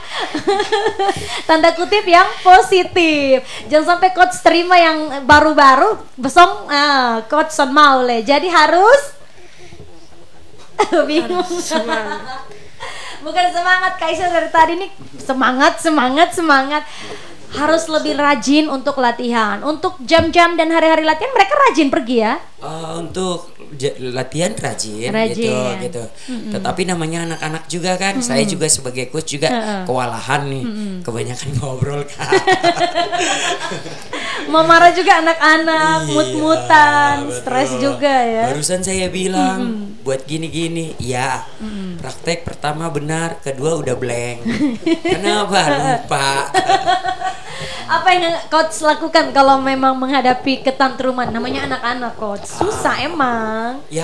Speaker 1: tanda kutip yang positif. Jangan sampai coach terima yang baru-baru, besong coach son mau le. Jadi harus bingung. Bukan semangat Kaisar dari tadi nih semangat. Harus lebih rajin untuk latihan. Untuk jam-jam dan hari-hari latihan mereka rajin pergi ya.
Speaker 6: Untuk latihan rajin. Gitu. Tetapi namanya anak-anak juga kan. Saya juga sebagai coach juga kewalahan nih. Kebanyakan ngobrol kan.
Speaker 1: Mau marah juga anak-anak, mut-mutan, stres juga ya.
Speaker 6: Barusan saya bilang buat gini-gini, ya praktek pertama benar, kedua udah blank. Kenapa lupa?
Speaker 1: Apa yang coach lakukan kalau memang menghadapi ketantruman? Namanya anak-anak, coach. Susah emang.
Speaker 6: Ya,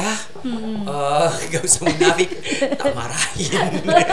Speaker 6: gak usah munafik, tak marahin.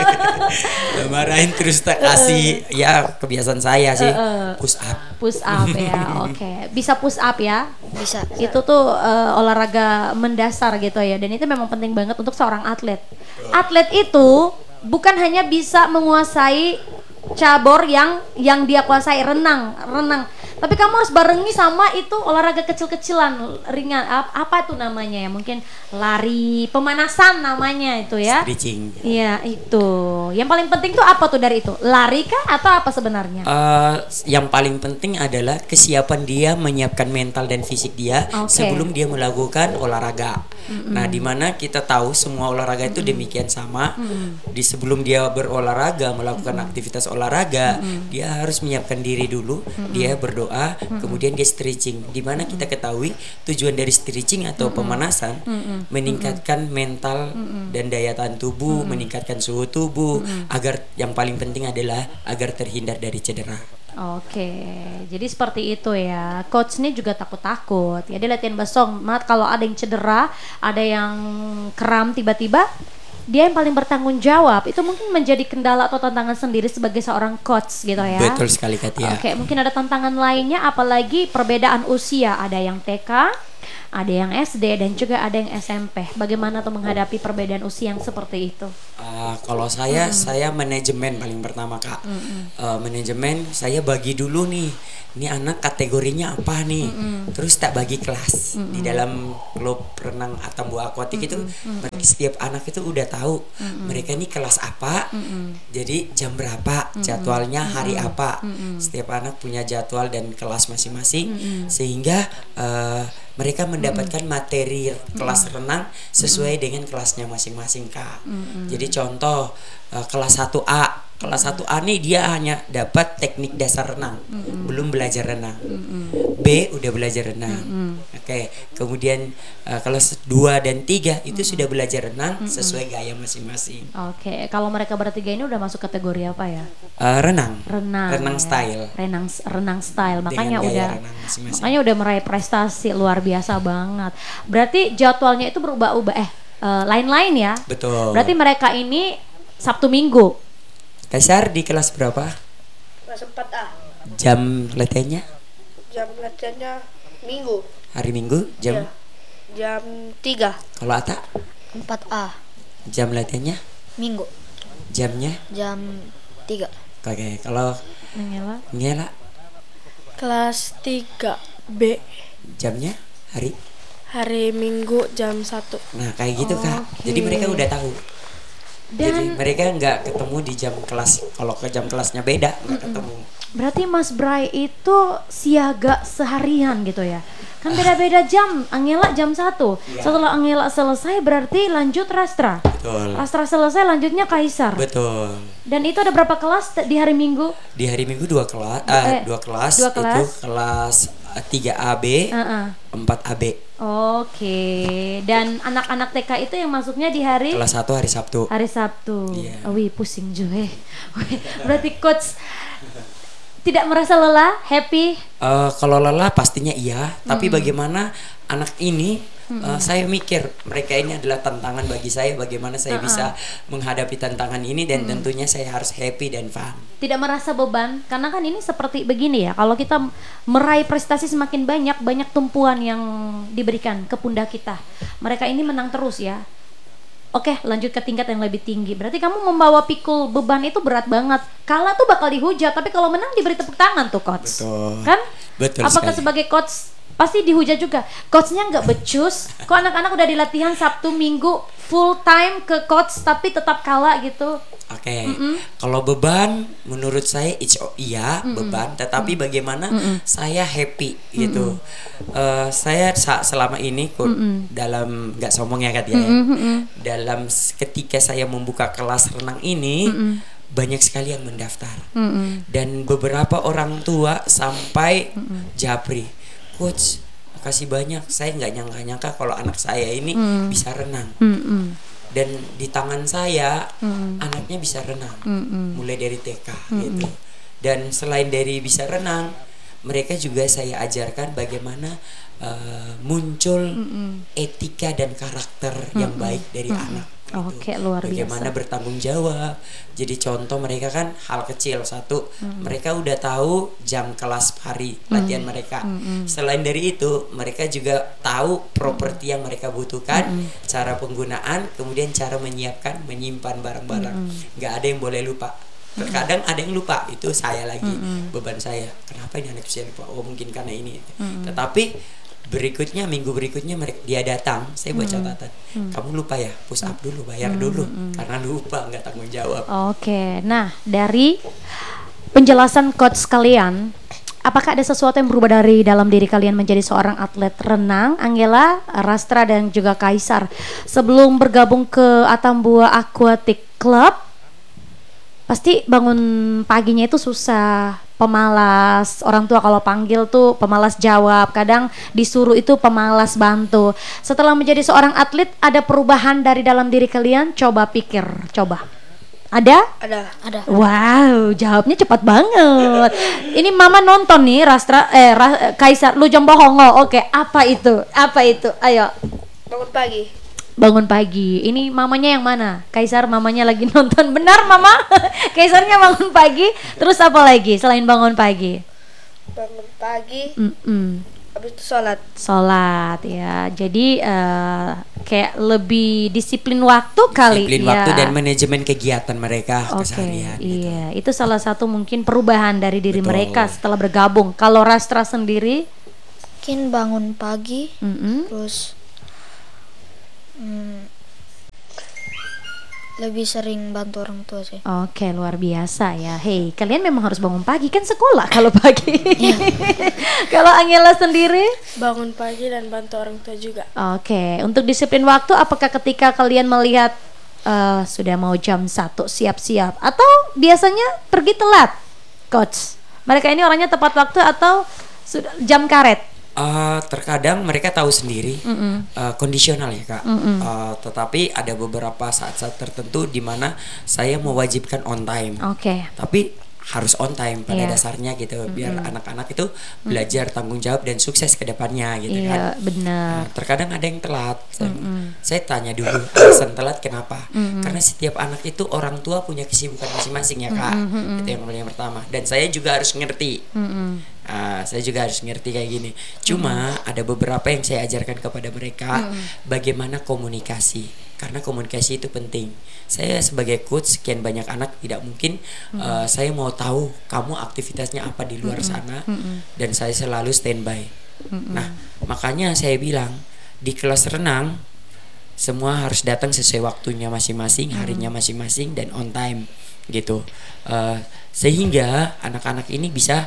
Speaker 6: Tak marahin terus tak kasih. Ya kebiasaan saya sih push up.
Speaker 1: Push up ya, oke. Bisa push up ya?
Speaker 3: Bisa.
Speaker 1: Itu tuh olahraga mendasar gitu ya. Dan itu memang penting banget untuk seorang atlet. Atlet itu bukan hanya bisa menguasai cabur yang dia kuasai, renang. Tapi kamu harus barengi sama itu olahraga kecil-kecilan, ringan. Apa itu namanya ya? Mungkin lari, pemanasan namanya itu ya.
Speaker 6: Stretching.
Speaker 1: Iya, itu. Yang paling penting tuh apa tuh dari itu? Lari kah atau apa sebenarnya?
Speaker 6: Yang paling penting adalah kesiapan dia, menyiapkan mental dan fisik dia sebelum dia melakukan olahraga. Nah, dimana kita tahu semua olahraga itu demikian sama. Di sebelum dia berolahraga, melakukan aktivitas olahraga, dia harus menyiapkan diri dulu. Dia berdoa, kemudian dia stretching. Dimana kita ketahui tujuan dari stretching atau pemanasan meningkatkan mental dan daya tahan tubuh, meningkatkan suhu tubuh, agar yang paling penting adalah agar terhindar dari cedera.
Speaker 1: Oke, jadi seperti itu ya. Coach ini juga takut-takut. Ya dia latihan basong. Kalau ada yang cedera, ada yang kram tiba-tiba, dia yang paling bertanggung jawab. Itu mungkin menjadi kendala atau tantangan sendiri sebagai seorang coach gitu ya.
Speaker 6: Betul sekali Katia.
Speaker 1: Oke, mungkin ada tantangan lainnya, apalagi perbedaan usia. Ada yang TK, ada yang SD, dan juga ada yang SMP. Bagaimana tuh menghadapi perbedaan usia yang seperti itu?
Speaker 6: Kalau saya manajemen paling pertama Kak. Manajemen saya bagi dulu nih. Ini anak kategorinya apa nih? Terus tak bagi kelas. Di dalam klub renang Atambu Aquatic itu setiap anak itu udah tahu mereka ini kelas apa. Jadi jam berapa, jadwalnya hari apa. Setiap anak punya jadwal dan kelas masing-masing, sehingga mereka mendapatkan materi kelas renang sesuai dengan kelasnya masing-masing Kak. Jadi contoh kelas 1A. Kelas 1A nih dia hanya dapat teknik dasar renang, belum belajar renang. B udah belajar renang. Oke, kemudian kelas 2 dan 3 itu sudah belajar renang sesuai gaya masing-masing.
Speaker 1: Oke, kalau mereka bertiga ini udah masuk kategori apa ya?
Speaker 6: Renang
Speaker 1: ya.
Speaker 6: style.
Speaker 1: Renang style. Makanya
Speaker 6: dengan gaya
Speaker 1: udah
Speaker 6: renang masing-masing.
Speaker 1: makanya udah meraih prestasi luar biasa banget. Berarti jadwalnya itu berubah-ubah lain-lain ya.
Speaker 6: Betul.
Speaker 1: Berarti mereka ini Sabtu Minggu.
Speaker 6: Kasar di kelas berapa?
Speaker 4: Kelas 4A.
Speaker 6: Jam latihannya?
Speaker 4: Jam latihannya Minggu.
Speaker 6: Hari Minggu jam?
Speaker 4: Iya. Jam 3.
Speaker 6: Kalau Ata?
Speaker 3: 4A.
Speaker 6: Jam latihannya?
Speaker 3: Minggu.
Speaker 6: Jamnya?
Speaker 3: Jam 3.
Speaker 6: Oke, kalau Ngela?
Speaker 2: Kelas 3B.
Speaker 6: Jamnya?
Speaker 2: Hari Minggu jam 1.
Speaker 6: Nah kayak gitu Kak. Jadi mereka udah tahu. Jadi mereka nggak ketemu di jam kelas. Kalau ke jam kelasnya beda nggak ketemu.
Speaker 1: Berarti Mas Bray itu siaga seharian gitu ya? Kan beda-beda jam. Angela jam 1. Setelah Angela selesai berarti lanjut Rastra.
Speaker 6: Betul.
Speaker 1: Rastra selesai lanjutnya Kaisar.
Speaker 6: Betul.
Speaker 1: Dan itu ada berapa kelas di hari Minggu?
Speaker 6: Di hari Minggu dua kelas. Dua kelas.
Speaker 1: Dua kelas.
Speaker 6: Itu kelas 3AB, 4AB.
Speaker 1: Oke. Dan anak-anak TK itu yang masuknya di hari?
Speaker 6: Kelas 1 hari Sabtu.
Speaker 1: Hari Sabtu.
Speaker 6: Iya.
Speaker 1: Wih, pusing juga. Berarti coach tidak merasa lelah, happy?
Speaker 6: Kalau lelah pastinya iya. Tapi bagaimana anak ini? Saya mikir mereka ini adalah tantangan bagi saya. Bagaimana saya bisa menghadapi tantangan ini, dan tentunya saya harus happy dan fun.
Speaker 1: Tidak merasa beban, karena kan ini seperti begini ya. Kalau kita meraih prestasi semakin banyak tumpuan yang diberikan ke pundak kita. Mereka ini menang terus ya. Oke, lanjut ke tingkat yang lebih tinggi. Berarti kamu membawa pikul beban itu berat banget. Kalah tuh bakal dihujat, tapi kalau menang diberi tepuk tangan tuh coach.
Speaker 6: Betul.
Speaker 1: Kan?
Speaker 6: Betul.
Speaker 1: Apakah
Speaker 6: sekali.
Speaker 1: Sebagai coach pasti dihujat juga? Coachnya nggak becus. Kok anak-anak udah di latihan Sabtu Minggu full time ke coach tapi tetap kalah gitu?
Speaker 6: Oke. Kalau beban menurut saya beban, tetapi bagaimana saya happy gitu. Saya selama ini dalam nggak sombong ya Kak ya. Dalam ketika saya membuka kelas renang ini banyak sekali yang mendaftar. Dan beberapa orang tua sampai japri. Coach, makasih banyak. Saya nggak nyangka kalau anak saya ini bisa renang. Dan di tangan saya anaknya bisa renang, mulai dari TK gitu. Dan selain dari bisa renang, mereka juga saya ajarkan bagaimana muncul etika dan karakter yang baik dari anak. Gitu.
Speaker 1: Oke, luar
Speaker 6: Bagaimana
Speaker 1: biasa.
Speaker 6: bertanggung jawab. Jadi contoh mereka kan hal kecil satu, mereka udah tahu jam kelas hari latihan mereka. Selain dari itu, mereka juga tahu properti yang mereka butuhkan, cara penggunaan, kemudian cara menyiapkan, menyimpan barang-barang. Nggak ada yang boleh lupa. Terkadang ada yang lupa, itu saya lagi beban saya. Kenapa ini anak saya lupa? Oh mungkin karena ini. Tetapi berikutnya minggu berikutnya dia datang, saya buat catatan. Kamu lupa ya, push up dulu, bayar dulu, karena lupa nggak tanggung jawab.
Speaker 1: Oke, nah dari penjelasan coach kalian, apakah ada sesuatu yang berubah dari dalam diri kalian menjadi seorang atlet renang, Angela, Rastra dan juga Kaisar sebelum bergabung ke Atambua Aquatic Club? Pasti bangun paginya itu susah, pemalas, orang tua kalau panggil tuh pemalas jawab, kadang disuruh itu pemalas bantu. Setelah menjadi seorang atlet, ada perubahan dari dalam diri kalian? Coba pikir, coba. Ada?
Speaker 3: Ada.
Speaker 1: Wow, jawabnya cepat banget. Ini mama nonton nih, Rastra, Kaisar, lu jam bohongo. Oke, apa itu? Apa itu? Ayo.
Speaker 4: Bangun pagi.
Speaker 1: Bangun pagi. Ini mamanya yang mana? Kaisar mamanya lagi nonton. Benar mama? Kaisarnya bangun pagi. Terus apa lagi selain bangun pagi?
Speaker 4: Bangun pagi. Habis itu sholat.
Speaker 1: Sholat ya. Jadi kayak lebih disiplin waktu kali.
Speaker 6: Disiplin
Speaker 1: ya.
Speaker 6: waktu dan manajemen kegiatan mereka
Speaker 1: Oke,
Speaker 6: keseharian. Gitu.
Speaker 1: iya. Itu salah satu mungkin perubahan dari diri
Speaker 6: Betul.
Speaker 1: mereka setelah bergabung. Kalau Rastra sendiri?
Speaker 3: Mungkin bangun pagi, terus lebih sering bantu orang tua sih.
Speaker 1: Oke, luar biasa ya. Hei, kalian memang harus bangun pagi, kan sekolah kalau pagi. Kalau Angela sendiri?
Speaker 2: Bangun pagi dan bantu orang tua juga.
Speaker 1: Oke, untuk disiplin waktu, apakah ketika kalian melihat sudah mau jam 1 siap-siap atau biasanya pergi telat, coach? Mereka ini orangnya tepat waktu atau sudah jam karet?
Speaker 6: Terkadang mereka tahu sendiri, kondisional ya kak. Tetapi ada beberapa saat-saat tertentu di mana saya mewajibkan on time.
Speaker 1: Oke.
Speaker 6: Tapi harus on time pada
Speaker 1: Iya.
Speaker 6: dasarnya gitu, biar anak-anak itu belajar tanggung jawab dan sukses ke depannya gitu kan.
Speaker 1: Iya, benar.
Speaker 6: Nah, terkadang ada yang telat. Saya tanya dulu alasan telat kenapa? Karena setiap anak itu orang tua punya kesibukan masing-masing ya kak. Itu yang paling pertama. Dan saya juga harus ngerti. Saya juga harus ngerti kayak gini. Cuma ada beberapa yang saya ajarkan kepada mereka bagaimana komunikasi. Karena komunikasi itu penting. Saya sebagai coach sekian banyak anak tidak mungkin saya mau tahu kamu aktivitasnya apa di luar sana dan saya selalu standby. Nah, makanya saya bilang di kelas renang semua harus datang sesuai waktunya masing-masing, harinya masing-masing dan on time gitu. Sehingga anak-anak ini bisa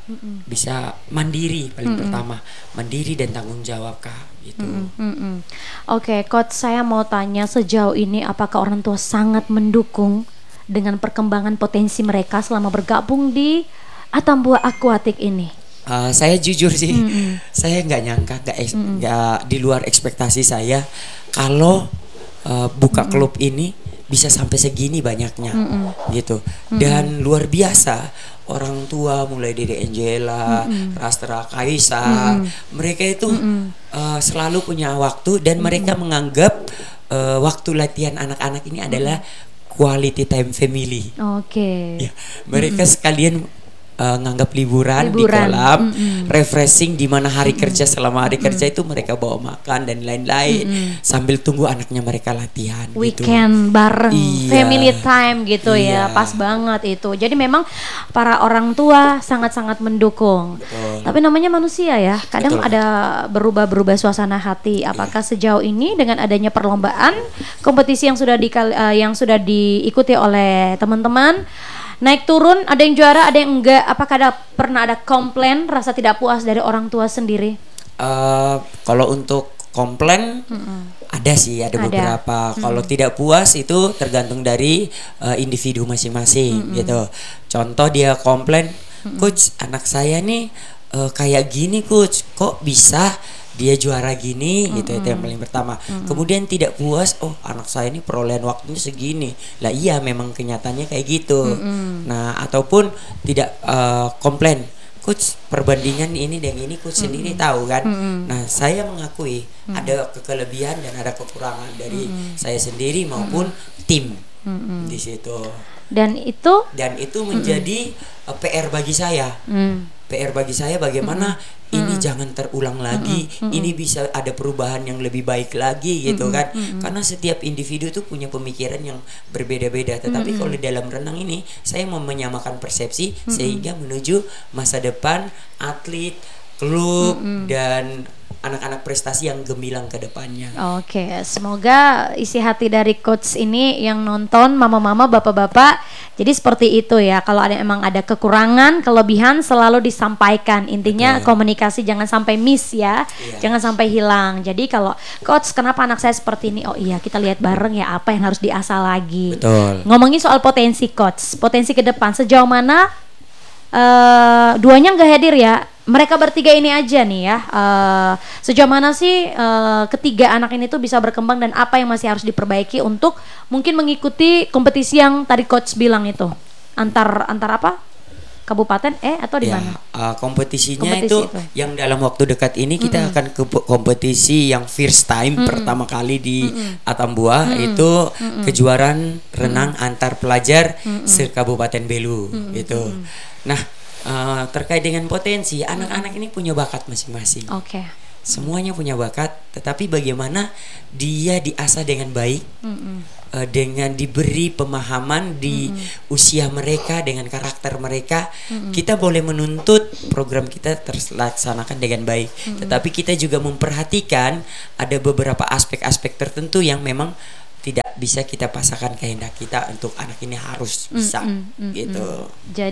Speaker 6: mandiri paling pertama, mandiri dan tanggung jawab kak gitu.
Speaker 1: Oke, coach, saya mau tanya sejauh ini apakah orang tua sangat mendukung dengan perkembangan potensi mereka selama bergabung di Atambua Aquatic ini?
Speaker 6: Saya jujur sih, saya nggak nyangka, nggak di luar ekspektasi saya kalau buka klub ini bisa sampai segini banyaknya gitu. Dan luar biasa orang tua mulai dari Angela, Rastra, Kaisar, mereka itu selalu punya waktu dan mereka menganggap waktu latihan anak-anak ini adalah quality time family.
Speaker 1: Oke.
Speaker 6: Ya, mereka sekalian nganggap liburan di kolam, refreshing di mana hari kerja, selama hari kerja itu mereka bawa makan dan lain-lain sambil tunggu anaknya mereka latihan.
Speaker 1: Weekend
Speaker 6: gitu.
Speaker 1: bareng,
Speaker 6: Iya.
Speaker 1: family time gitu ya,
Speaker 6: Iya.
Speaker 1: pas banget itu. Jadi memang para orang tua sangat-sangat mendukung.
Speaker 6: Betul.
Speaker 1: Tapi namanya manusia ya, kadang
Speaker 6: Betul.
Speaker 1: ada berubah-berubah suasana hati. Apakah sejauh ini dengan adanya perlombaan, kompetisi yang sudah diikuti oleh teman-teman, naik turun, ada yang juara, ada yang enggak, apakah pernah ada komplain, rasa tidak puas dari orang tua sendiri?
Speaker 6: Kalau untuk komplain ada sih, ada beberapa. Kalau tidak puas itu tergantung dari individu masing-masing gitu. Contoh dia komplain, coach anak saya nih kayak gini coach, kok bisa dia juara gini gitu, itu yang paling pertama. Kemudian tidak puas, oh anak saya ini perolehan waktunya segini, lah iya memang kenyataannya kayak gitu. Nah ataupun tidak komplain, coach perbandingan ini dengan ini coach sendiri tahu kan. Nah saya mengakui ada kelebihan dan ada kekurangan dari saya sendiri maupun tim di situ.
Speaker 1: Dan itu
Speaker 6: menjadi PR bagi saya. PR bagi saya bagaimana ini jangan terulang lagi, ini bisa ada perubahan yang lebih baik lagi gitu kan. Karena setiap individu tuh punya pemikiran yang berbeda-beda. Tetapi kalau di dalam renang ini saya mau menyamakan persepsi sehingga menuju masa depan atlet, klub dan anak-anak prestasi yang gemilang ke depannya.
Speaker 1: Oke, semoga isi hati dari coach ini yang nonton, mama-mama, bapak-bapak, jadi seperti itu ya. Kalau emang ada kekurangan, kelebihan selalu disampaikan. Intinya komunikasi jangan sampai miss ya, jangan sampai hilang. Jadi kalau coach kenapa anak saya seperti ini? Oh iya, kita lihat bareng ya apa yang harus diasah lagi.
Speaker 6: Betul.
Speaker 1: Ngomongin soal potensi coach, potensi ke depan sejauh mana? Duanya nggak hadir ya. Mereka bertiga ini aja nih ya. Sejauh mana sih ketiga anak ini tuh bisa berkembang dan apa yang masih harus diperbaiki untuk mungkin mengikuti kompetisi yang tadi coach bilang itu antar apa? Kabupaten atau di mana?
Speaker 6: Kompetisinya itu yang dalam waktu dekat ini kita akan ke kompetisi yang first time pertama kali di Atambua itu kejuaraan renang antar pelajar se-Kabupaten Belu gitu. Nah, terkait dengan potensi, anak-anak ini punya bakat masing-masing. Semuanya punya bakat, tetapi bagaimana dia diasah dengan baik, dengan diberi pemahaman di usia mereka, dengan karakter mereka. Kita boleh menuntut program kita terlaksanakan dengan baik, tetapi kita juga memperhatikan ada beberapa aspek-aspek tertentu yang memang tidak bisa kita pasangkan kehendak kita untuk anak ini harus bisa gitu.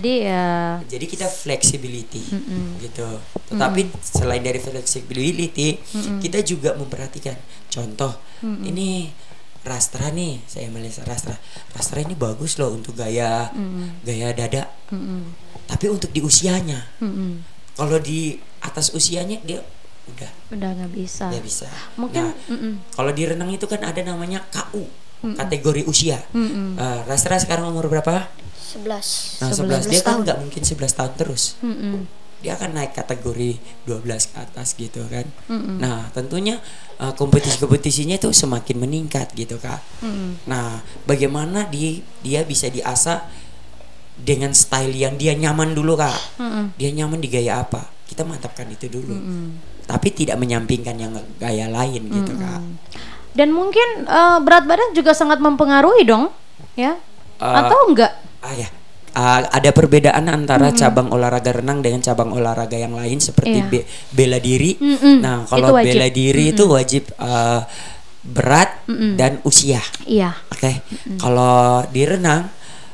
Speaker 6: Jadi kita flexibility gitu. Tetapi selain dari flexibility, kita juga memperhatikan. Contoh, ini Rastra nih, saya melihat Rastra ini bagus loh untuk gaya dada. Tapi untuk di usianya, kalau di atas usianya dia udah nggak bisa. Mungkin kalau di renang itu kan ada namanya KU, kategori usia. Rastra sekarang umur berapa?
Speaker 3: 11.
Speaker 6: Nah 11 dia kan nggak mungkin 11 tahun terus. Dia akan naik kategori 12 ke atas gitu kan. Nah tentunya kompetisi-kompetisinya itu semakin meningkat gitu Kak. Nah bagaimana dia bisa diasah dengan style yang dia nyaman dulu Kak. Dia nyaman di gaya apa, kita mantapkan itu dulu. Tapi tidak menyampingkan yang gaya lain gitu Kak.
Speaker 1: Dan mungkin berat badan juga sangat mempengaruhi dong ya, atau enggak?
Speaker 6: Ada perbedaan antara cabang olahraga renang dengan cabang olahraga yang lain seperti bela diri. Nah kalau bela diri itu wajib berat dan usia. Oke. Kalau di renang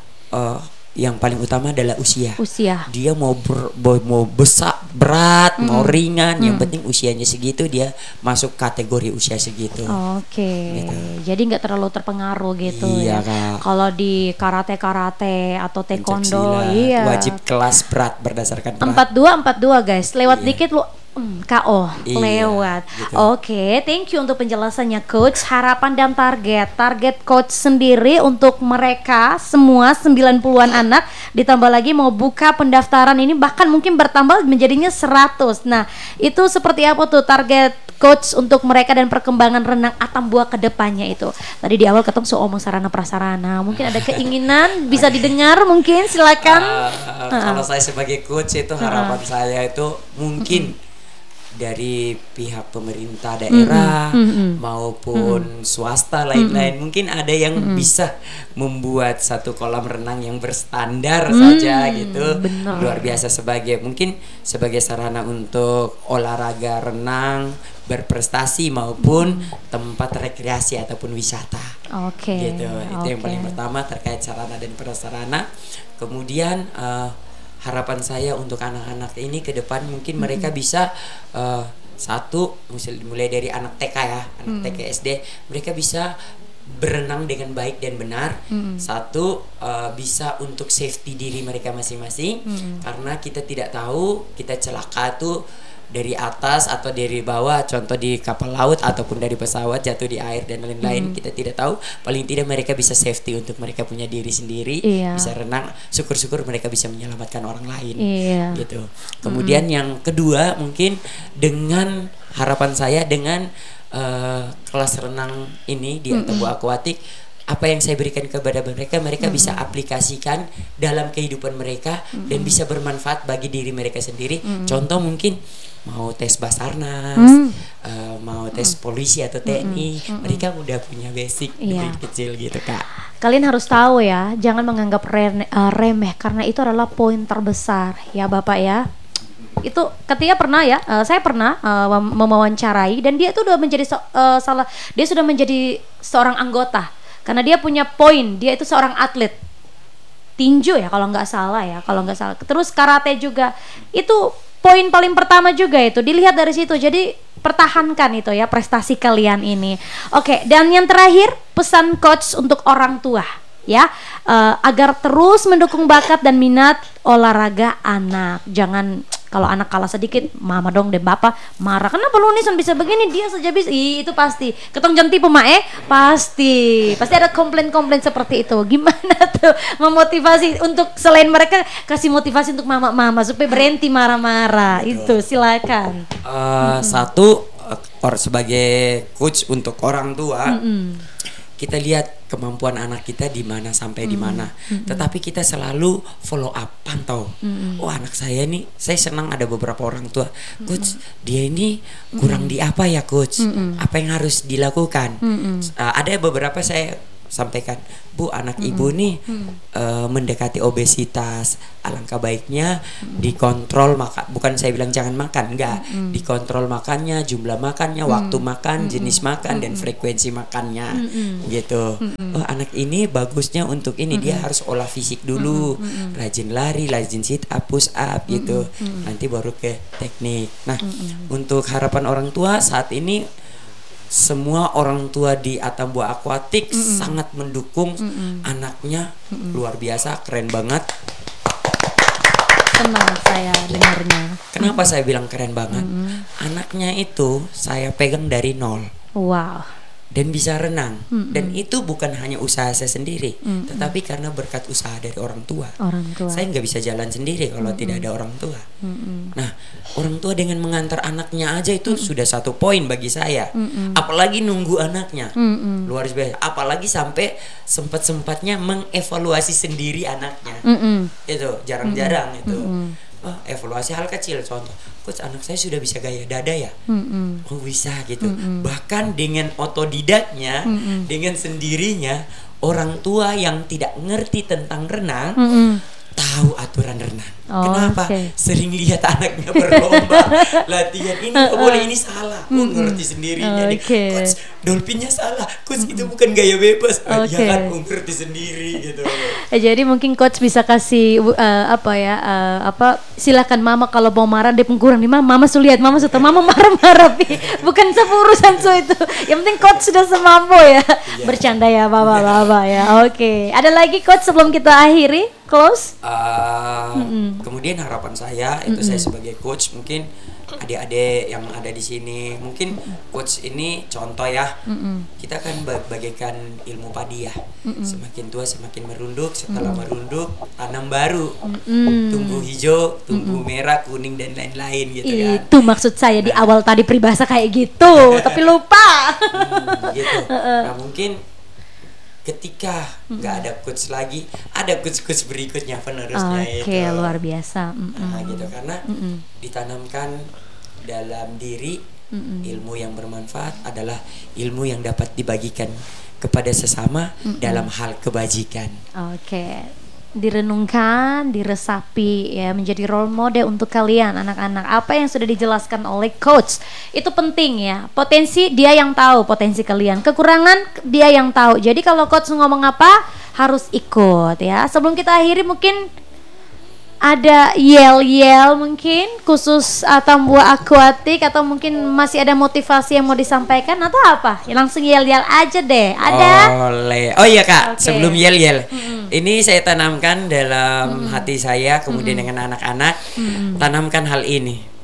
Speaker 6: yang paling utama adalah usia. Dia mau besar, berat, mau ringan, yang penting usianya segitu, dia masuk kategori usia segitu. Gitu.
Speaker 1: Jadi nggak terlalu terpengaruh gitu ya. Kalau di karate atau taekwondo,
Speaker 6: wajib kelas berat berdasarkan berat.
Speaker 1: 42 guys, lewat dikit lu KO lewat.
Speaker 6: Gitu.
Speaker 1: Thank you untuk penjelasannya coach. Harapan dan target coach sendiri untuk mereka semua 90-an anak, ditambah lagi mau buka pendaftaran ini bahkan mungkin bertambah menjadinya 100. Nah, itu seperti apa tuh target coach untuk mereka dan perkembangan renang Atambua ke depannya itu? Tadi di awal ketemu omong sarana prasarana. Mungkin ada keinginan bisa didengar mungkin, silakan.
Speaker 6: Kalau saya sebagai coach itu harapan saya itu mungkin dari pihak pemerintah daerah maupun swasta lain-lain, mungkin ada yang bisa membuat satu kolam renang yang berstandar saja gitu. Luar biasa sebagai sarana untuk olahraga renang berprestasi maupun tempat rekreasi ataupun wisata. Gitu. Itu yang paling pertama terkait sarana dan prasarana. Kemudian harapan saya untuk anak-anak ini ke depan mungkin mereka bisa satu, mulai dari anak TK ya, anak TK SD, mereka bisa berenang dengan baik dan benar. Satu, bisa untuk safety diri mereka masing-masing, karena kita tidak tahu kita celaka tuh dari atas atau dari bawah, contoh di kapal laut ataupun dari pesawat jatuh di air dan lain-lain, kita tidak tahu. Paling tidak mereka bisa safety untuk mereka punya diri sendiri, bisa renang. Syukur-syukur mereka bisa menyelamatkan orang lain, gitu. Kemudian yang kedua mungkin dengan harapan saya dengan kelas renang ini di Atambu Aquatic, apa yang saya berikan kepada mereka, mereka bisa aplikasikan dalam kehidupan mereka dan bisa bermanfaat bagi diri mereka sendiri. Contoh mungkin mau tes Basarnas, mau tes polisi atau TNI, mereka udah punya basic dari kecil gitu, Kak.
Speaker 1: Kalian harus tahu ya, jangan menganggap remeh karena itu adalah poin terbesar ya Bapak ya. Itu ketika pernah ya, saya pernah mewawancarai dan dia itu udah menjadi dia sudah menjadi seorang anggota karena dia punya poin, dia itu seorang atlet tinju ya kalau nggak salah. Terus karate juga, itu poin paling pertama juga itu dilihat dari situ. Jadi pertahankan itu ya prestasi kalian ini. Oke, dan yang terakhir pesan coach untuk orang tua ya, agar terus mendukung bakat dan minat olahraga anak. Jangan kalau anak kalah sedikit, mama dong deh bapak marah. Kenapa lu Nison bisa begini, dia saja bisa. Itu pasti. Ketong jangan tipu pasti ada komplain-komplain seperti itu. Gimana tuh memotivasi untuk selain mereka kasih motivasi untuk mama-mama supaya berhenti marah-marah. Itu silakan.
Speaker 6: Satu, sebagai coach untuk orang tua, kita lihat kemampuan anak kita di mana sampai di mana. Tetapi kita selalu follow up, pantau. Oh, anak saya nih, saya senang ada beberapa orang tua, coach, dia ini kurang di apa ya coach? Apa yang harus dilakukan? Ada beberapa saya sampaikan, Bu, anak ibu nih mendekati obesitas, alangkah baiknya dikontrol bukan saya bilang jangan makan, enggak, dikontrol makannya, jumlah makannya, waktu makan, jenis makan dan frekuensi makannya, gitu. Oh, anak ini bagusnya untuk ini, dia harus olah fisik dulu, rajin lari, rajin sit up, push up, gitu. Nanti baru ke teknik. Nah, untuk harapan orang tua saat ini, semua orang tua di Atambu Aquatic sangat mendukung anaknya, luar biasa, keren banget.
Speaker 1: Senang saya dengarnya.
Speaker 6: Kenapa saya bilang keren banget? Anaknya itu saya pegang dari nol.
Speaker 1: Wow.
Speaker 6: Dan bisa renang. Dan itu bukan hanya usaha saya sendiri, tetapi karena berkat usaha dari orang tua. Saya nggak bisa jalan sendiri kalau tidak ada orang tua. Nah, orang tua dengan mengantar anaknya aja itu sudah satu poin bagi saya. Apalagi nunggu anaknya, luar biasa. Apalagi sampai sempat-sempatnya mengevaluasi sendiri anaknya. Itu jarang-jarang itu. Evaluasi hal kecil, contoh, coach, anak saya sudah bisa gaya dada ya? Oh, bisa gitu. Bahkan dengan otodidaknya, dengan sendirinya, orang tua yang tidak ngerti tentang renang tahu aturan renang. Kenapa? Sering lihat anaknya berlomba latihan, ini nggak boleh, ini salah. Ngerti sendiri. Jadi coach, dolphinnya salah, coach, itu bukan gaya bebas. Ya kan, ngerti sendiri gitu.
Speaker 1: Jadi mungkin coach bisa kasih silakan mama kalau mau marah dia pengkurang nih, mama sulihat, mama suka, mama marah-marah bukan urusan itu. Yang penting coach sudah semampu ya. Bercanda ya bapak-bapak ya. Oke. Ada lagi coach sebelum kita akhiri close?
Speaker 6: Kemudian harapan saya itu, saya sebagai coach, mungkin adik-adik yang ada di sini, mungkin coach ini contoh ya, kita kan bagaikan ilmu padi ya, semakin tua semakin merunduk, setelah merunduk tanam baru, tumbuh hijau, tumbuh merah, kuning dan lain-lain gitu kan.
Speaker 1: Itu maksud saya di awal tadi peribahasa kayak gitu, tapi lupa.
Speaker 6: Gitu. Nah, mungkin ketika nggak ada coach lagi, ada coach berikutnya, penerusnya itu.
Speaker 1: Oke, luar biasa.
Speaker 6: Nah, gitu, karena ditanamkan dalam diri ilmu yang bermanfaat adalah ilmu yang dapat dibagikan kepada sesama dalam hal kebajikan.
Speaker 1: Oke. Direnungkan, diresapi ya, menjadi role model untuk kalian anak-anak. Apa yang sudah dijelaskan oleh coach itu penting ya. Potensi dia yang tahu, potensi kalian. Kekurangan dia yang tahu. Jadi kalau coach ngomong apa harus ikut ya. Sebelum kita akhiri mungkin ada yel-yel mungkin khusus Atambu Aquatic, atau mungkin masih ada motivasi yang mau disampaikan atau apa? Ya, langsung yel-yel aja deh. Ada?
Speaker 6: Oh iya Kak, sebelum yel-yel, ini saya tanamkan dalam hati saya, kemudian dengan anak-anak, tanamkan hal ini.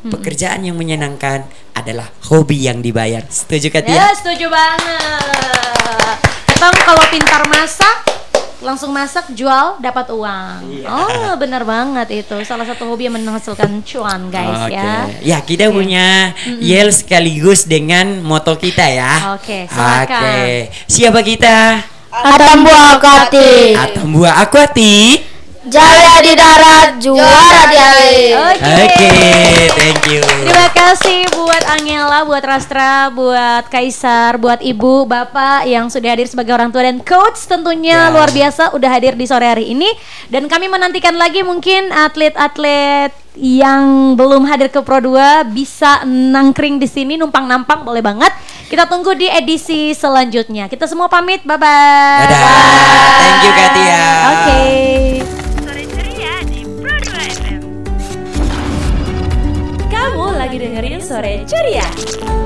Speaker 6: pekerjaan yang menyenangkan adalah hobi yang dibayar. Setuju Katia?
Speaker 1: Ya, setuju banget. Kita kalau pintar masak, langsung masak, jual, dapat uang.
Speaker 6: Iya.
Speaker 1: Oh, benar banget itu. Salah satu hobi yang menghasilkan cuan, guys.
Speaker 6: Oke.
Speaker 1: Ya.
Speaker 6: Ya, kita punya yel sekaligus dengan moto kita ya.
Speaker 1: Oke, silakan.
Speaker 6: Oke. Siapa kita?
Speaker 3: Atam buah Aquatic.
Speaker 6: Atom buah Aquatic.
Speaker 3: Jaya di darat, juara di air.
Speaker 1: Oke.
Speaker 6: Thank you.
Speaker 1: Terima kasih buat Angela, buat Rastra, buat Kaisar, buat Ibu, Bapak yang sudah hadir sebagai orang tua dan coach tentunya
Speaker 6: Ya.
Speaker 1: luar biasa udah hadir di sore hari ini. Dan kami menantikan lagi mungkin atlet-atlet yang belum hadir ke Pro 2 bisa nangkring di sini, numpang nampang boleh banget. Kita tunggu di edisi selanjutnya. Kita semua pamit, bye-bye.
Speaker 6: Dadah. Thank you Katia.
Speaker 1: Oke.
Speaker 7: Sore ceria di Pro 2 FM.
Speaker 8: Kamu lagi dengerin Sore Ceria.